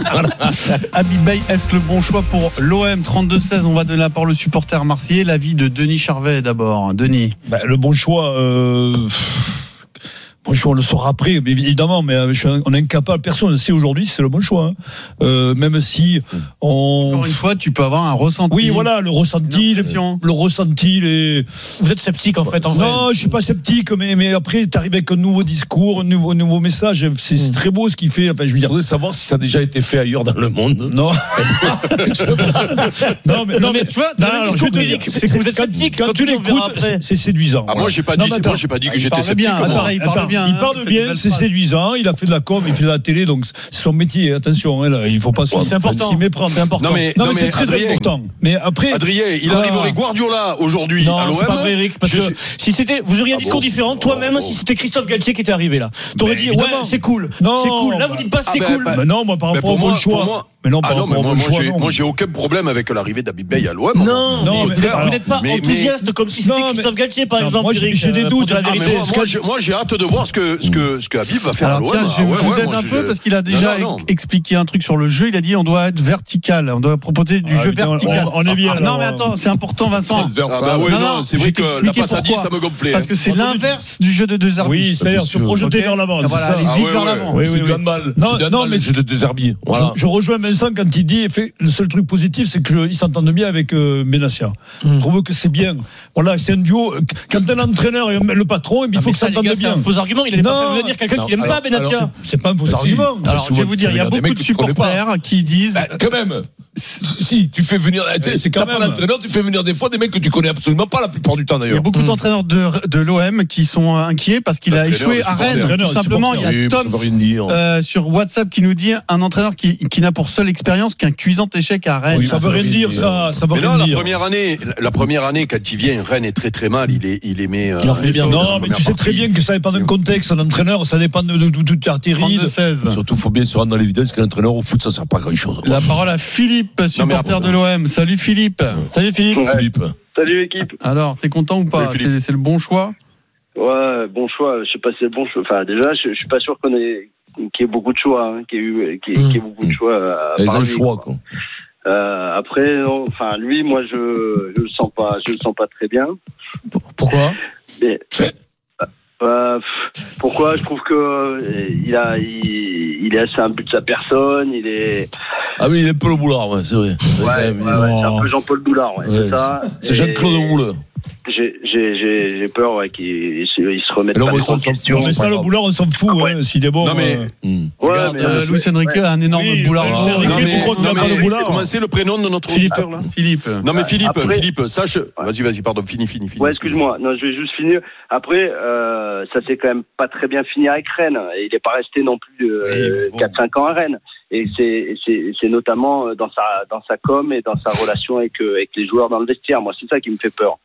Speaker 3: Habib Beye, est-ce le bon choix pour l'O M? Trente-deux seize, on va donner la parole au supporter marseillais. L'avis de Denis Charvet d'abord. Denis.
Speaker 14: Bah, le bon choix. Euh... Bon choix, on le saura après, mais évidemment, mais je suis, on est incapable, personne ne sait aujourd'hui si c'est le bon choix. Hein. Euh, même si on.
Speaker 3: Encore une fois, tu peux avoir un ressenti.
Speaker 14: Oui, voilà, le ressenti, les, le ressenti, les.
Speaker 8: Vous êtes sceptique en fait, en vrai.
Speaker 14: Non, je suis pas sceptique, mais, mais après, tu arrives avec un nouveau discours, un nouveau, nouveau message. C'est, c'est très beau ce qu'il fait. Enfin, je veux dire.
Speaker 4: Je voudrais savoir si ça a déjà été fait ailleurs dans le monde.
Speaker 14: Non.
Speaker 8: non, mais, non, mais tu vois, dans le discours Eric, c'est que vous êtes sceptique
Speaker 14: quand, quand tu l'écoutes, c'est séduisant.
Speaker 18: Ah, moi, j'ai pas dit, moi, j'ai pas dit que j'étais sceptique.
Speaker 3: Il parle bien.
Speaker 14: Il parle bien, c'est séduisant. Il a fait de la com, il fait de la télé, donc c'est son métier. Attention, là, il faut pas s'y méprendre.
Speaker 8: C'est important.
Speaker 18: Non, mais,
Speaker 14: non,
Speaker 18: non,
Speaker 14: mais c'est très
Speaker 18: Adrien,
Speaker 14: important. Mais après,
Speaker 18: Adrien, il arriverait Guardiola aujourd'hui
Speaker 8: non,
Speaker 18: à l'O M.
Speaker 8: C'est pas vrai, Eric, parce que si c'était, vous auriez un discours différent, toi-même, si c'était Christophe Galtier qui était arrivé là, t'aurais dit ouais, c'est cool, c'est cool. Là, vous dites pas c'est cool.
Speaker 14: Mais non, moi par rapport au bon choix.
Speaker 18: Mais non, par rapport au bon choix. Moi, j'ai aucun problème avec l'arrivée d'Habib Beye à l'O M.
Speaker 8: Non, non, vous n'êtes pas enthousiaste comme si c'était Christophe Galtier, par exemple.
Speaker 14: Moi, j'ai des doutes.
Speaker 18: Moi, j'ai hâte de voir ce que ce que ce que Habib va faire.
Speaker 3: Alors tiens, je vous aide un peu parce qu'il a déjà expliqué un truc sur le jeu. Il a dit on doit être vertical, on doit proposer du jeu vertical.
Speaker 14: On est bien.
Speaker 3: Non mais attends, c'est important, Vincent.
Speaker 18: Ah oui, non, c'est vrai que la passe à dix, ça me gonflait.
Speaker 3: Parce que c'est l'inverse du jeu de deux arbitres.
Speaker 14: Oui, c'est-à-dire se projeter vers l'avant.
Speaker 3: Voilà, aller vite vers l'avant.
Speaker 4: Oui, oui, mal. Non, mais le jeu de deux arbitres.
Speaker 14: Je rejoins Vincent quand il dit fait, le seul truc positif, c'est qu'ils s'entendent bien avec euh, Benassia. Mm. Je trouve que c'est bien. Voilà, c'est un duo. Quand un entraîneur et le patron, il faut que ça s'entende bien.
Speaker 8: C'est un faux argument. Il n'allait pas faire venir quelqu'un qui n'aime pas Benassia.
Speaker 14: C'est pas un faux argument.
Speaker 3: Alors, je vais vous dire, il y a beaucoup de supporters qui disent.
Speaker 4: Quand même. Si tu fais venir, c'est quand même l'entraîneur, tu fais venir des fois des mecs que tu connais absolument pas la plupart du temps d'ailleurs.
Speaker 3: Il y a beaucoup d'entraîneurs de, de l'O M qui sont inquiets parce qu'il a échoué à Rennes. Tout simplement, il y a Tom euh, sur WhatsApp qui nous dit un entraîneur qui, qui n'a pour seule expérience qu'un cuisant échec à Rennes.
Speaker 14: Oui, ça, ça veut rien dire, ça. Ça veut
Speaker 18: mais
Speaker 14: rien
Speaker 18: non,
Speaker 14: dire.
Speaker 18: La première année, la première année quand il vient, Rennes est très très mal. Il est, il est mais.
Speaker 14: Euh, il en fait bien. Non, mais tu sais très bien que ça dépend d'un contexte. Un entraîneur, ça dépend de toute artillerie.
Speaker 4: Surtout, faut bien se rendre dans l'évidence qu'un entraîneur au foot, ça sert pas à grand chose.
Speaker 3: La parole à Philippe, supporter de l'O M. Salut Philippe. Salut Philippe.
Speaker 4: Ouais. Philippe.
Speaker 19: Salut équipe.
Speaker 3: Alors, t'es content ou pas? c'est, c'est le bon choix?
Speaker 19: Ouais, bon choix. Je sais pas si c'est le bon choix. Enfin, déjà, je, je suis pas sûr qu'on ait qu'il y ait beaucoup de choix, hein, qu'il y ait eu, qu'il y ait, qu'il y ait beaucoup de choix. À
Speaker 4: Les un choix, quoi.
Speaker 19: Euh, après, non, enfin, lui, moi, je, je le sens pas, je le sens pas très bien.
Speaker 8: Pourquoi?
Speaker 19: Mais, euh, pourquoi? Je trouve que euh, il a, il, il est assez un but de sa personne. Il est.
Speaker 4: Ah oui, il est un peu le boulard, ouais, c'est vrai.
Speaker 19: Ouais, ouais, ouais, c'est un peu Jean-Paul Boulard, ouais, ouais, c'est ça.
Speaker 4: C'est, c'est Jean-Claude Boulard.
Speaker 19: J'ai, j'ai, j'ai, j'ai peur ouais, qu'il il se remette pas en question.
Speaker 14: Mais ça, le Boulard, on s'en fout, ah, ouais. hein, s'il est bon.
Speaker 18: Non, mais.
Speaker 14: Euh...
Speaker 3: Mmh. Ouais, Regarde, mais euh, Luis Enrique ouais. a un énorme oui, Boulard.
Speaker 14: Luis Enrique, pourquoi tu n'as pas le Boulard?
Speaker 18: Comment c'est le prénom de notre
Speaker 3: Philippe.
Speaker 18: auditeur, là?
Speaker 3: Philippe.
Speaker 18: Non, mais Philippe,
Speaker 19: Après...
Speaker 18: Philippe, sache. Vas-y, vas-y, pardon, fini, fini, fini.
Speaker 19: Ouais, excuse-moi. Non, je vais juste finir. Après, euh, ça s'est quand même pas très bien fini avec Rennes. Et il n'est pas resté non plus euh, oui, bon. quatre cinq ans à Rennes. Et c'est, c'est, c'est notamment dans sa, dans sa com et dans sa relation avec, avec les joueurs dans le vestiaire. Moi, c'est ça qui me fait peur.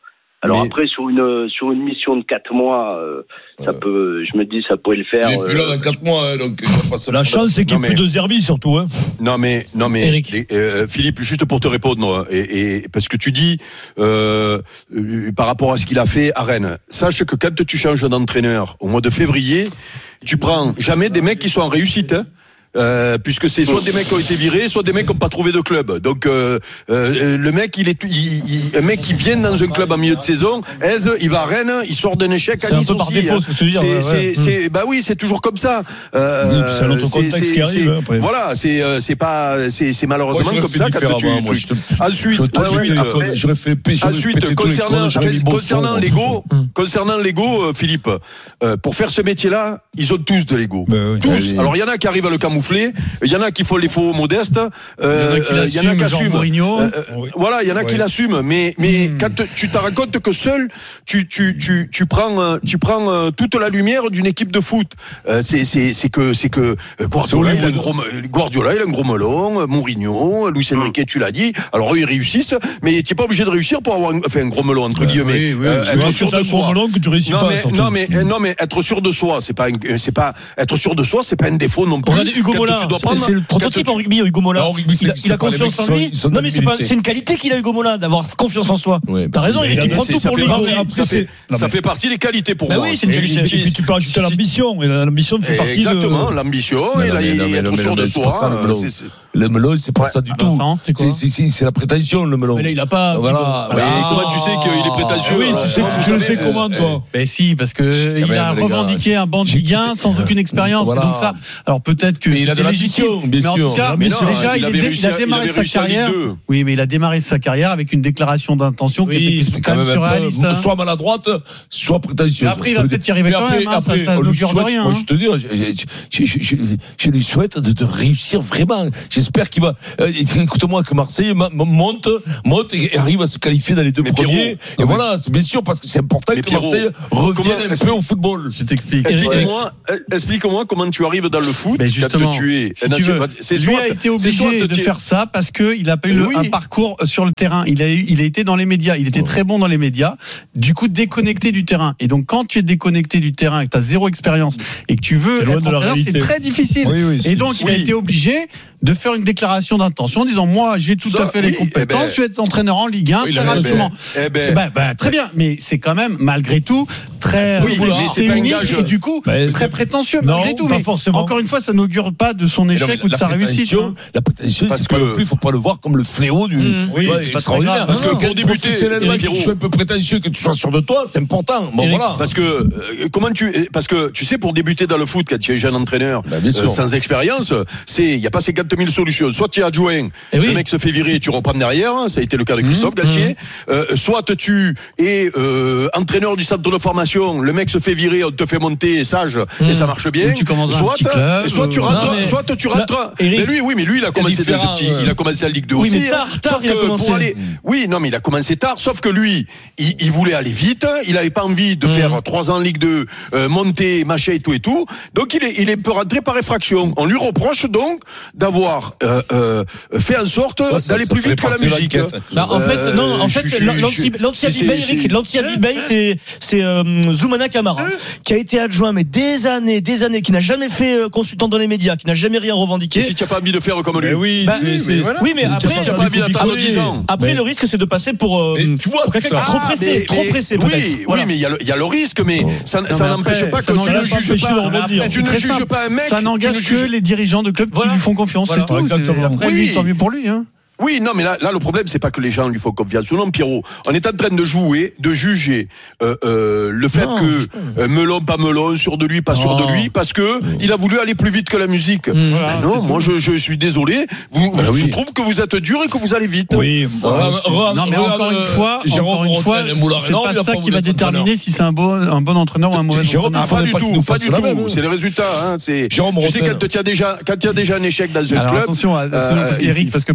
Speaker 19: Alors
Speaker 18: Mais-
Speaker 19: après, sur une sur une mission de quatre mois, euh, ça peut, je me dis, ça pourrait le faire.
Speaker 4: Il est plus là
Speaker 19: euh,
Speaker 4: dans quatre mois, hein, donc il va pas se
Speaker 14: La chance, c'est qu'il
Speaker 18: Non,
Speaker 14: n'y ait plus
Speaker 18: mais-
Speaker 14: de Zerbi, surtout. Hein.
Speaker 18: Non mais non mais
Speaker 8: Eric.
Speaker 18: les- euh, Philippe, juste pour te répondre et, et parce que tu dis euh, euh, par rapport à ce qu'il a fait à Rennes, sache que quand tu changes d'entraîneur au mois de février, tu prends jamais des mecs qui sont en réussite. Hein. Euh, puisque c'est soit des mecs qui ont été virés, soit des mecs qui n'ont pas trouvé de club. Donc euh, euh, le mec, il est, il, il, un mec qui vient dans un club en milieu de saison, Aise, il va à Rennes, il sort d'un échec à
Speaker 8: C'est un
Speaker 18: Nice
Speaker 8: peu par
Speaker 18: aussi,
Speaker 8: défaut,
Speaker 18: hein.
Speaker 8: ce que tu veux dire,
Speaker 18: C'est,
Speaker 8: ouais,
Speaker 18: c'est,
Speaker 8: ouais.
Speaker 18: c'est, bah oui, c'est toujours comme ça. Euh,
Speaker 14: Oui, puis c'est un autre
Speaker 18: c'est-
Speaker 14: contexte
Speaker 18: c'est-
Speaker 14: qui arrive,
Speaker 18: c'est-
Speaker 14: hein, après.
Speaker 18: Voilà, c'est, euh, c'est pas, c'est, c'est malheureusement
Speaker 4: Moi, j'aurais
Speaker 18: comme
Speaker 4: fait
Speaker 18: ça quand
Speaker 4: différemment,
Speaker 18: tu.
Speaker 4: moi,
Speaker 18: tu-
Speaker 4: je te-
Speaker 18: Ensuite,
Speaker 4: j'aurais tout
Speaker 18: ensuite,
Speaker 4: pété,
Speaker 18: euh,
Speaker 4: j'aurais fait péter, j'aurais
Speaker 18: Ensuite,
Speaker 4: pété tous les
Speaker 18: concernant,
Speaker 4: codes, j'aurais mis bon
Speaker 18: concernant
Speaker 4: son,
Speaker 18: l'ego, concernant l'ego, euh, Philippe, euh, pour faire ce métier-là, ils ont tous de l'ego.
Speaker 14: Ben oui.
Speaker 18: Tous.
Speaker 4: Oui.
Speaker 18: Alors il y en a qui arrivent à le camoufler, il y en a qui font les faux modestes, euh,
Speaker 3: Il y en a qui
Speaker 18: euh, il y en a
Speaker 3: l'assument,
Speaker 18: qui
Speaker 3: genre
Speaker 18: assument.
Speaker 3: Mourinho.
Speaker 18: Euh, euh, Voilà, il y en a qui
Speaker 14: Oui.
Speaker 18: l'assument, mais mais quand te- tu te rends compte que seul, tu tu tu tu prends euh, tu prends euh, toute la lumière d'une équipe de foot. Euh, c'est c'est c'est que c'est que euh, Guardiola, il a un gros me- Guardiola, il a un gros melon, euh, Mourinho, Luis Enrique, tu l'as dit. Alors eux ils réussissent, mais tu n'es pas obligé de réussir pour avoir un, enfin, un gros melon entre guillemets.
Speaker 14: oui, oui,
Speaker 18: Euh,
Speaker 14: tu
Speaker 18: être
Speaker 14: vois,
Speaker 18: sûr
Speaker 14: c'est un
Speaker 18: de
Speaker 14: gros
Speaker 18: soi.
Speaker 14: melon que tu réussis
Speaker 18: non,
Speaker 14: pas,
Speaker 18: mais,
Speaker 14: surtout.
Speaker 18: non mais euh, non mais être sûr de soi, c'est pas un- c'est pas être sûr de soi, c'est pas un défaut non plus.
Speaker 8: Regardez Hugo
Speaker 18: Quand
Speaker 8: Mola,
Speaker 18: tu dois
Speaker 8: c'est
Speaker 18: prendre-
Speaker 8: c'est le
Speaker 18: quand
Speaker 8: prototype
Speaker 18: tu-
Speaker 8: en rugby, Hugo Mola.
Speaker 4: Non, en rugby,
Speaker 8: il a,
Speaker 4: c'est-
Speaker 8: il a
Speaker 4: c'est pas les
Speaker 8: confiance
Speaker 4: mecs
Speaker 8: en
Speaker 4: qui
Speaker 8: lui.
Speaker 4: sont- ils sont
Speaker 8: Non, mais c'est pas,
Speaker 4: d'humilité.
Speaker 8: c'est une qualité qu'il a, Hugo Mola, d'avoir confiance en soi.
Speaker 4: Ouais,
Speaker 8: T'as raison,
Speaker 18: Mais
Speaker 8: Eric, il
Speaker 18: ça,
Speaker 8: prend
Speaker 18: c'est-
Speaker 8: tout
Speaker 18: ça
Speaker 8: pour
Speaker 18: fait
Speaker 8: lui.
Speaker 18: partie-
Speaker 8: Hugo.
Speaker 18: ça fait,
Speaker 14: Non,
Speaker 18: ça
Speaker 14: mais-
Speaker 18: fait partie des qualités pour
Speaker 8: Bah
Speaker 18: moi.
Speaker 8: oui, c'est une
Speaker 14: Et,
Speaker 8: qualité.
Speaker 14: et puis tu peux ajouter l'ambition. Et l'ambition fait
Speaker 18: Et
Speaker 14: partie
Speaker 18: Exactement,
Speaker 14: de.
Speaker 18: l'ambition,
Speaker 4: Non,
Speaker 18: et
Speaker 4: non,
Speaker 18: là,
Speaker 4: mais
Speaker 18: il
Speaker 4: non, mais
Speaker 18: est
Speaker 4: non,
Speaker 18: être
Speaker 4: mais
Speaker 18: sûr
Speaker 4: non,
Speaker 18: de
Speaker 4: mais c'est pas
Speaker 18: soi.
Speaker 4: ça, le
Speaker 18: euh,
Speaker 4: melon.
Speaker 18: c'est- c'est-
Speaker 4: Le melon, c'est pas ça du tout.
Speaker 3: Vincent, c'est quoi
Speaker 4: C'est, c'est, c'est, c'est la prétention, le melon.
Speaker 8: Mais là, il a pas.
Speaker 4: Voilà.
Speaker 18: Mais comment tu sais qu'il est prétentieux
Speaker 14: Ah oui,
Speaker 18: alors
Speaker 14: tu sais,
Speaker 18: Vous
Speaker 14: tu le
Speaker 18: savez,
Speaker 14: sais comment, toi.
Speaker 3: Ben si, parce que
Speaker 4: Quand
Speaker 3: il
Speaker 4: même,
Speaker 3: a
Speaker 4: les gars,
Speaker 3: revendiqué un banc de Ligue un sans aucune expérience.
Speaker 4: Voilà.
Speaker 3: Et donc ça, alors peut-être que
Speaker 4: Mais il a de
Speaker 3: c'était légitime.
Speaker 4: l'ambition, bien
Speaker 3: Mais en
Speaker 4: sûr.
Speaker 3: tout cas,
Speaker 18: Mais non,
Speaker 3: déjà,
Speaker 18: il
Speaker 3: il,
Speaker 18: avait
Speaker 3: est dé-
Speaker 18: réussi
Speaker 3: il a
Speaker 18: à- il
Speaker 3: démarré
Speaker 18: avait
Speaker 3: sa
Speaker 18: réussi en Ligue
Speaker 3: carrière.
Speaker 18: deux.
Speaker 3: Oui, mais il a démarré sa carrière avec une déclaration d'intention
Speaker 4: Oui,
Speaker 3: qui était
Speaker 4: c'était
Speaker 3: quand même
Speaker 4: un peu-
Speaker 3: surréaliste. hein.
Speaker 4: soit maladroite, soit prétentieuse.
Speaker 3: Mais après, il va peut-être y arriver
Speaker 4: Mais
Speaker 3: quand
Speaker 4: après-
Speaker 3: même, hein, ça-
Speaker 4: après,
Speaker 3: ça
Speaker 4: on lui
Speaker 3: n'augure de
Speaker 4: souhaite-
Speaker 3: rien,
Speaker 4: Moi,
Speaker 3: hein.
Speaker 4: je te dis, je, je, je, je, je lui souhaite de, de réussir vraiment. J'espère qu'il va. euh, écoute-moi, que Marseille ma- monte, monte et arrive à se qualifier dans les deux
Speaker 18: Mais
Speaker 4: premiers.
Speaker 18: Pierrot,
Speaker 4: et voilà, c'est bien sûr, parce que c'est important
Speaker 18: Mais
Speaker 4: que
Speaker 18: Pierrot,
Speaker 4: Marseille revienne
Speaker 18: comment-
Speaker 4: un peu au football.
Speaker 3: Je t'explique.
Speaker 18: Explique-moi, euh, explique-moi comment tu arrives dans le foot.
Speaker 3: Ben justement,
Speaker 18: quand tu es
Speaker 3: si
Speaker 18: un
Speaker 3: tu veux,
Speaker 18: ancien- c'est
Speaker 3: lui
Speaker 18: soit-
Speaker 3: a été
Speaker 18: c'est
Speaker 3: obligé
Speaker 18: soit te
Speaker 3: de
Speaker 18: tirer-
Speaker 3: faire ça parce que il a pas eu le-
Speaker 18: Oui.
Speaker 3: un parcours sur le terrain. Il a eu, il a été dans les médias. Il était très bon dans les médias. Du coup, déconnecté du terrain. Et donc, quand tu es déconnecté du terrain et que tu as zéro expérience et que tu veux
Speaker 14: C'est loin
Speaker 3: être
Speaker 14: de la
Speaker 3: entraîneur, c'est
Speaker 14: réalité.
Speaker 3: très difficile.
Speaker 14: Oui, oui, c'est-
Speaker 3: et donc, il a
Speaker 18: oui.
Speaker 3: été obligé de faire une déclaration d'intention en disant moi, j'ai tout
Speaker 18: Ça,
Speaker 3: à fait les
Speaker 18: oui,
Speaker 3: compétences.
Speaker 18: eh ben-
Speaker 3: je vais être entraîneur en Ligue un
Speaker 4: Oui, il
Speaker 3: très
Speaker 4: a-
Speaker 3: rapidement.
Speaker 18: Eh ben,
Speaker 3: Eh ben, ben, très bien, mais c'est quand même malgré tout très
Speaker 18: Oui, mais
Speaker 3: c'est
Speaker 18: c'est pas un
Speaker 3: unique
Speaker 18: gage.
Speaker 3: et du coup
Speaker 14: Ben,
Speaker 3: très prétentieux
Speaker 14: non,
Speaker 3: malgré tout.
Speaker 14: pas
Speaker 3: Mais
Speaker 14: forcément.
Speaker 3: encore une fois, ça n'augure pas de son
Speaker 4: Mais non,
Speaker 3: échec
Speaker 4: mais
Speaker 3: ou de
Speaker 4: la
Speaker 3: sa réussite.
Speaker 4: prétention,
Speaker 3: hein.
Speaker 4: La prétention,
Speaker 18: Parce
Speaker 4: c'est pas
Speaker 18: que-
Speaker 4: non plus, il faut pas le voir comme le fléau du.
Speaker 3: Mmh. Oui,
Speaker 4: Ouais,
Speaker 3: c'est pas
Speaker 4: extraordinaire.
Speaker 3: très grave.
Speaker 4: Parce que
Speaker 18: Non, non.
Speaker 4: pour
Speaker 18: Pour débuter,
Speaker 4: professionnellement,
Speaker 18: Eric
Speaker 4: que tu
Speaker 18: Hérault.
Speaker 4: sois un peu prétentieux, que tu sois sûr de toi, c'est important. Bon,
Speaker 8: Eric,
Speaker 4: voilà.
Speaker 18: Parce que euh, comment tu parce que tu sais pour débuter dans le foot quand tu es jeune entraîneur
Speaker 4: Bah, bien sûr.
Speaker 18: euh, sans expérience, c'est il y a pas cinquante mille solutions. Soit tu es adjoint,
Speaker 8: Eh oui.
Speaker 18: le mec se fait virer et tu reprends derrière, ça a été le cas de Christophe Galtier. Euh, soit tu es euh, entraîneur du centre de formation, le mec se fait virer, on te fait monter sage et ça marche bien.
Speaker 3: Ou tu commences dans un
Speaker 18: soit
Speaker 3: petit club,
Speaker 18: et soit tu
Speaker 3: euh,
Speaker 18: rentres,
Speaker 8: non, mais-
Speaker 18: soit tu
Speaker 8: Là,
Speaker 18: rentres.
Speaker 8: Eric,
Speaker 18: mais lui oui, mais lui il a commencé dans
Speaker 4: différent,
Speaker 18: ce petit,
Speaker 4: ouais.
Speaker 18: il a commencé en Ligue deux
Speaker 8: Oui,
Speaker 18: aussi.
Speaker 8: mais tard,
Speaker 18: hein.
Speaker 8: tard,
Speaker 18: Sauf
Speaker 8: il a
Speaker 18: que
Speaker 8: commencé.
Speaker 18: pour aller oui, non, mais il a commencé tard, sauf que lui, il, il voulait aller vite, il avait pas envie de
Speaker 8: Mmh.
Speaker 18: faire trois ans en Ligue deux, euh, monter, machin et tout et tout. Donc il est, il est peut rentrer par effraction. On lui reproche donc d'avoir euh, euh, fait en sorte
Speaker 4: Ouais, ça-
Speaker 18: d'aller
Speaker 4: ça
Speaker 18: plus
Speaker 4: fait
Speaker 18: vite que la
Speaker 4: partie de
Speaker 18: musique.
Speaker 4: l'enquête.
Speaker 8: Bah, en fait,
Speaker 18: Euh,
Speaker 8: non, en
Speaker 18: je-
Speaker 8: fait,
Speaker 18: je- je-
Speaker 8: l'anti-
Speaker 18: je-
Speaker 8: l'anti-Abibay,
Speaker 18: c'est-
Speaker 8: Eric,
Speaker 18: c'est-
Speaker 8: l'anti-Abibay, c'est, c'est, euh, Zoumana Camara, qui a été adjoint, mais des années, des années, qui n'a jamais fait euh, consultant dans les médias, qui n'a jamais rien revendiqué.
Speaker 18: Et si tu n'as pas envie de faire comme lui.
Speaker 14: Mais oui,
Speaker 8: Bah,
Speaker 14: c'est-
Speaker 8: oui,
Speaker 14: c'est-
Speaker 8: mais voilà. Oui, mais après,
Speaker 18: si tu n'as pas envie d'attendre dix ans.
Speaker 8: Après,
Speaker 14: Mais-
Speaker 8: le risque, c'est de passer pour, euh,
Speaker 4: Mais tu vois,
Speaker 8: pour quelqu'un qui est
Speaker 4: ça-
Speaker 8: trop
Speaker 18: Ah,
Speaker 8: pressé,
Speaker 18: mais-
Speaker 8: trop
Speaker 18: mais-
Speaker 8: pressé,
Speaker 18: oui,
Speaker 8: peut-être.
Speaker 18: oui,
Speaker 8: Voilà.
Speaker 18: mais il y a le, il y a le risque, mais ça,
Speaker 3: Non,
Speaker 18: ça
Speaker 3: mais
Speaker 18: n'empêche
Speaker 3: après,
Speaker 18: pas
Speaker 3: ça
Speaker 18: que tu
Speaker 3: n'engage
Speaker 18: ne
Speaker 3: pas
Speaker 18: juges
Speaker 3: empêcher
Speaker 18: pas.
Speaker 3: de rebondir.
Speaker 18: Tu
Speaker 3: C'est
Speaker 18: ne
Speaker 3: très
Speaker 18: juges
Speaker 3: simple.
Speaker 18: pas un mec.
Speaker 3: Ça
Speaker 18: tu
Speaker 3: n'engage
Speaker 18: ne
Speaker 3: que
Speaker 18: juges-
Speaker 3: les dirigeants de clubs
Speaker 8: Voilà.
Speaker 3: qui lui font confiance.
Speaker 8: Voilà.
Speaker 3: C'est tout. C'est-
Speaker 14: Exactement.
Speaker 3: Après,
Speaker 18: Oui.
Speaker 3: lui, tant mieux pour lui. Hein.
Speaker 18: Oui, non, mais là, là, le problème, c'est pas que les gens lui font confiance ou non, Pierrot. On est en train de jouer, de juger euh, euh, le fait
Speaker 8: Non,
Speaker 18: que euh, melon, pas melon, sur de lui, pas sur
Speaker 8: Non.
Speaker 18: de lui, parce que il a voulu aller plus vite que la musique.
Speaker 8: Mmh.
Speaker 3: Voilà,
Speaker 18: Ben non,
Speaker 3: c'est
Speaker 18: moi, je, je suis désolé. Vous,
Speaker 4: Ben
Speaker 18: je
Speaker 4: oui.
Speaker 18: trouve que vous êtes dur et que vous allez vite.
Speaker 14: Oui,
Speaker 4: Regarde, regarde,
Speaker 3: Non, mais
Speaker 4: regarde,
Speaker 3: encore une
Speaker 4: euh,
Speaker 3: fois,
Speaker 4: Jérôme
Speaker 3: encore une fois,
Speaker 4: Bretagne, Moulin
Speaker 3: c'est
Speaker 4: Renan,
Speaker 3: pas
Speaker 4: il a
Speaker 3: ça
Speaker 4: pas
Speaker 3: qui
Speaker 4: voulu
Speaker 3: va
Speaker 4: être entraîneur.
Speaker 3: déterminer si c'est un bon, un bon entraîneur ou un mauvais
Speaker 4: Jérôme,
Speaker 3: entraîneur.
Speaker 4: il
Speaker 18: Pas
Speaker 4: faudrait
Speaker 18: du
Speaker 4: pas qu'il
Speaker 18: tout,
Speaker 4: nous
Speaker 18: pas
Speaker 4: fasse
Speaker 18: du
Speaker 4: la
Speaker 18: tout.
Speaker 4: même.
Speaker 18: C'est les résultats. Hein, c'est.
Speaker 4: Jérôme
Speaker 18: Tu sais
Speaker 4: Bretagne.
Speaker 18: quand tu as déjà, quand tu as déjà un échec dans un
Speaker 3: Alors
Speaker 18: club.
Speaker 3: attention, à-
Speaker 18: euh,
Speaker 3: parce qu'Eric,
Speaker 18: il-
Speaker 3: parce que pendant qu'on discute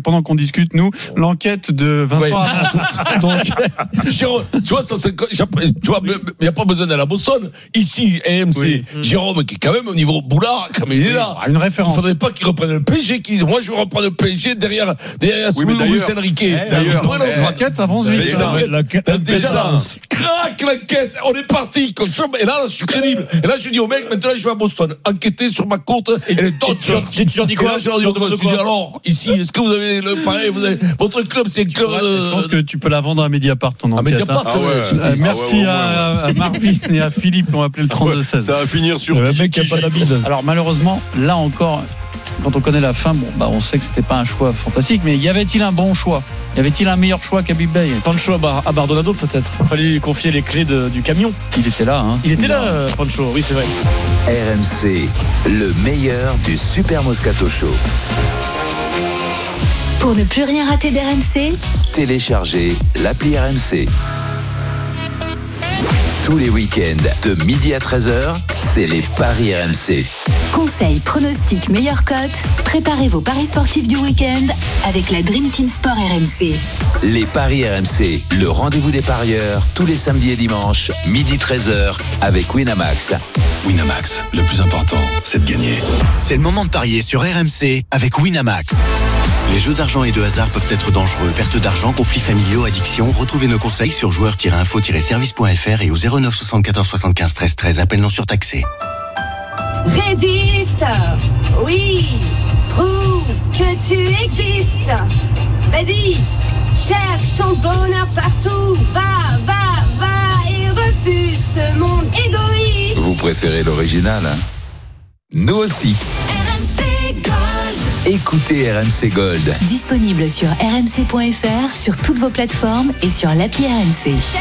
Speaker 3: discute, nous, l'enquête de Vincent
Speaker 4: Ouais.
Speaker 3: Arnaud. Donc,
Speaker 4: Jérôme, tu vois, ça, c'est- tu vois, il n'y a pas besoin d'aller à Boston. Ici, R M C,
Speaker 3: Oui.
Speaker 4: Jérôme, qui est quand même au niveau boulard, comme il est là.
Speaker 3: une référence.
Speaker 4: Il ne faudrait pas qu'il reprenne le P S G, qu'il dise, moi, je vais reprendre le P S G derrière, derrière
Speaker 18: Oui, mais
Speaker 4: Luis
Speaker 18: d'ailleurs-
Speaker 4: Enrique.
Speaker 18: d'ailleurs,
Speaker 4: Après,
Speaker 18: eh,
Speaker 3: l'enquête avance vite.
Speaker 4: Mais
Speaker 3: ça.
Speaker 4: l'enquête-
Speaker 14: La- la-
Speaker 4: Déjà, là, crac, l'enquête, on est parti. Et là, je suis crédible. Et là, je dis au mec, maintenant, je vais à Boston, enquêter sur ma compte. Et les
Speaker 8: tu leur- tu leur dis
Speaker 4: Et
Speaker 8: quoi
Speaker 4: là, je leur dis,
Speaker 8: Tu leur demandes
Speaker 4: je dis,
Speaker 8: quoi
Speaker 4: alors, ici, est-ce que vous avez le pareil, vous avez, votre club, c'est que,
Speaker 3: Je pense que tu peux la vendre à Mediapart, ton
Speaker 4: à
Speaker 3: enquête.
Speaker 4: Mediapart,
Speaker 3: hein.
Speaker 18: Ah ouais.
Speaker 3: Euh,
Speaker 18: Ah
Speaker 3: Merci
Speaker 18: ouais, ouais,
Speaker 3: à, à Marvin et à Philippe qui ont appelé le trente-deux seize.
Speaker 18: Ça va finir sur
Speaker 14: Le mec qui a pas d'habitude.
Speaker 11: Alors malheureusement, là encore, quand on connaît la fin, bon, bah, on sait que c'était pas un choix fantastique, mais y avait-il un bon choix? Y avait-il un meilleur choix qu'Habib Beye?
Speaker 8: Pancho à, Bar- à Bardonado, peut-être. Il fallait lui confier les clés de- du camion.
Speaker 11: Il était là, hein.
Speaker 8: Il était là, euh, Pancho, oui, c'est vrai.
Speaker 1: R M C, le meilleur du Super Moscato Show.
Speaker 2: Pour ne plus rien rater d'R M C,
Speaker 1: Téléchargez l'appli R M C. Tous les week-ends, de midi à treize heures, c'est les paris R M C.
Speaker 2: conseils, pronostics, meilleures cotes, préparez vos paris sportifs du week-end avec la Dream Team Sport R M C.
Speaker 1: Les paris R M C, le rendez-vous des parieurs, tous les samedis et dimanches, midi treize heures, avec Winamax.
Speaker 20: Winamax, le plus important, c'est de gagner. C'est le moment de parier sur R M C avec Winamax. Les jeux d'argent et de hasard peuvent être dangereux. Perte d'argent, conflits familiaux, addiction. Retrouvez nos conseils sur joueurs tiret info tiret service point f r et au zéro neuf soixante-quatorze soixante-quinze treize treize. Appel non surtaxé.
Speaker 21: Résiste. Oui. Prouve que tu existes. Vas-y. Cherche ton bonheur partout. Va, va, va et refuse ce monde égoïste.
Speaker 1: Vous préférez l'original, hein? Nous aussi.
Speaker 21: R M C Gold.
Speaker 1: Écoutez R M C Gold.
Speaker 2: Disponible sur r m c point f r, sur toutes vos plateformes et sur l'appli R M C.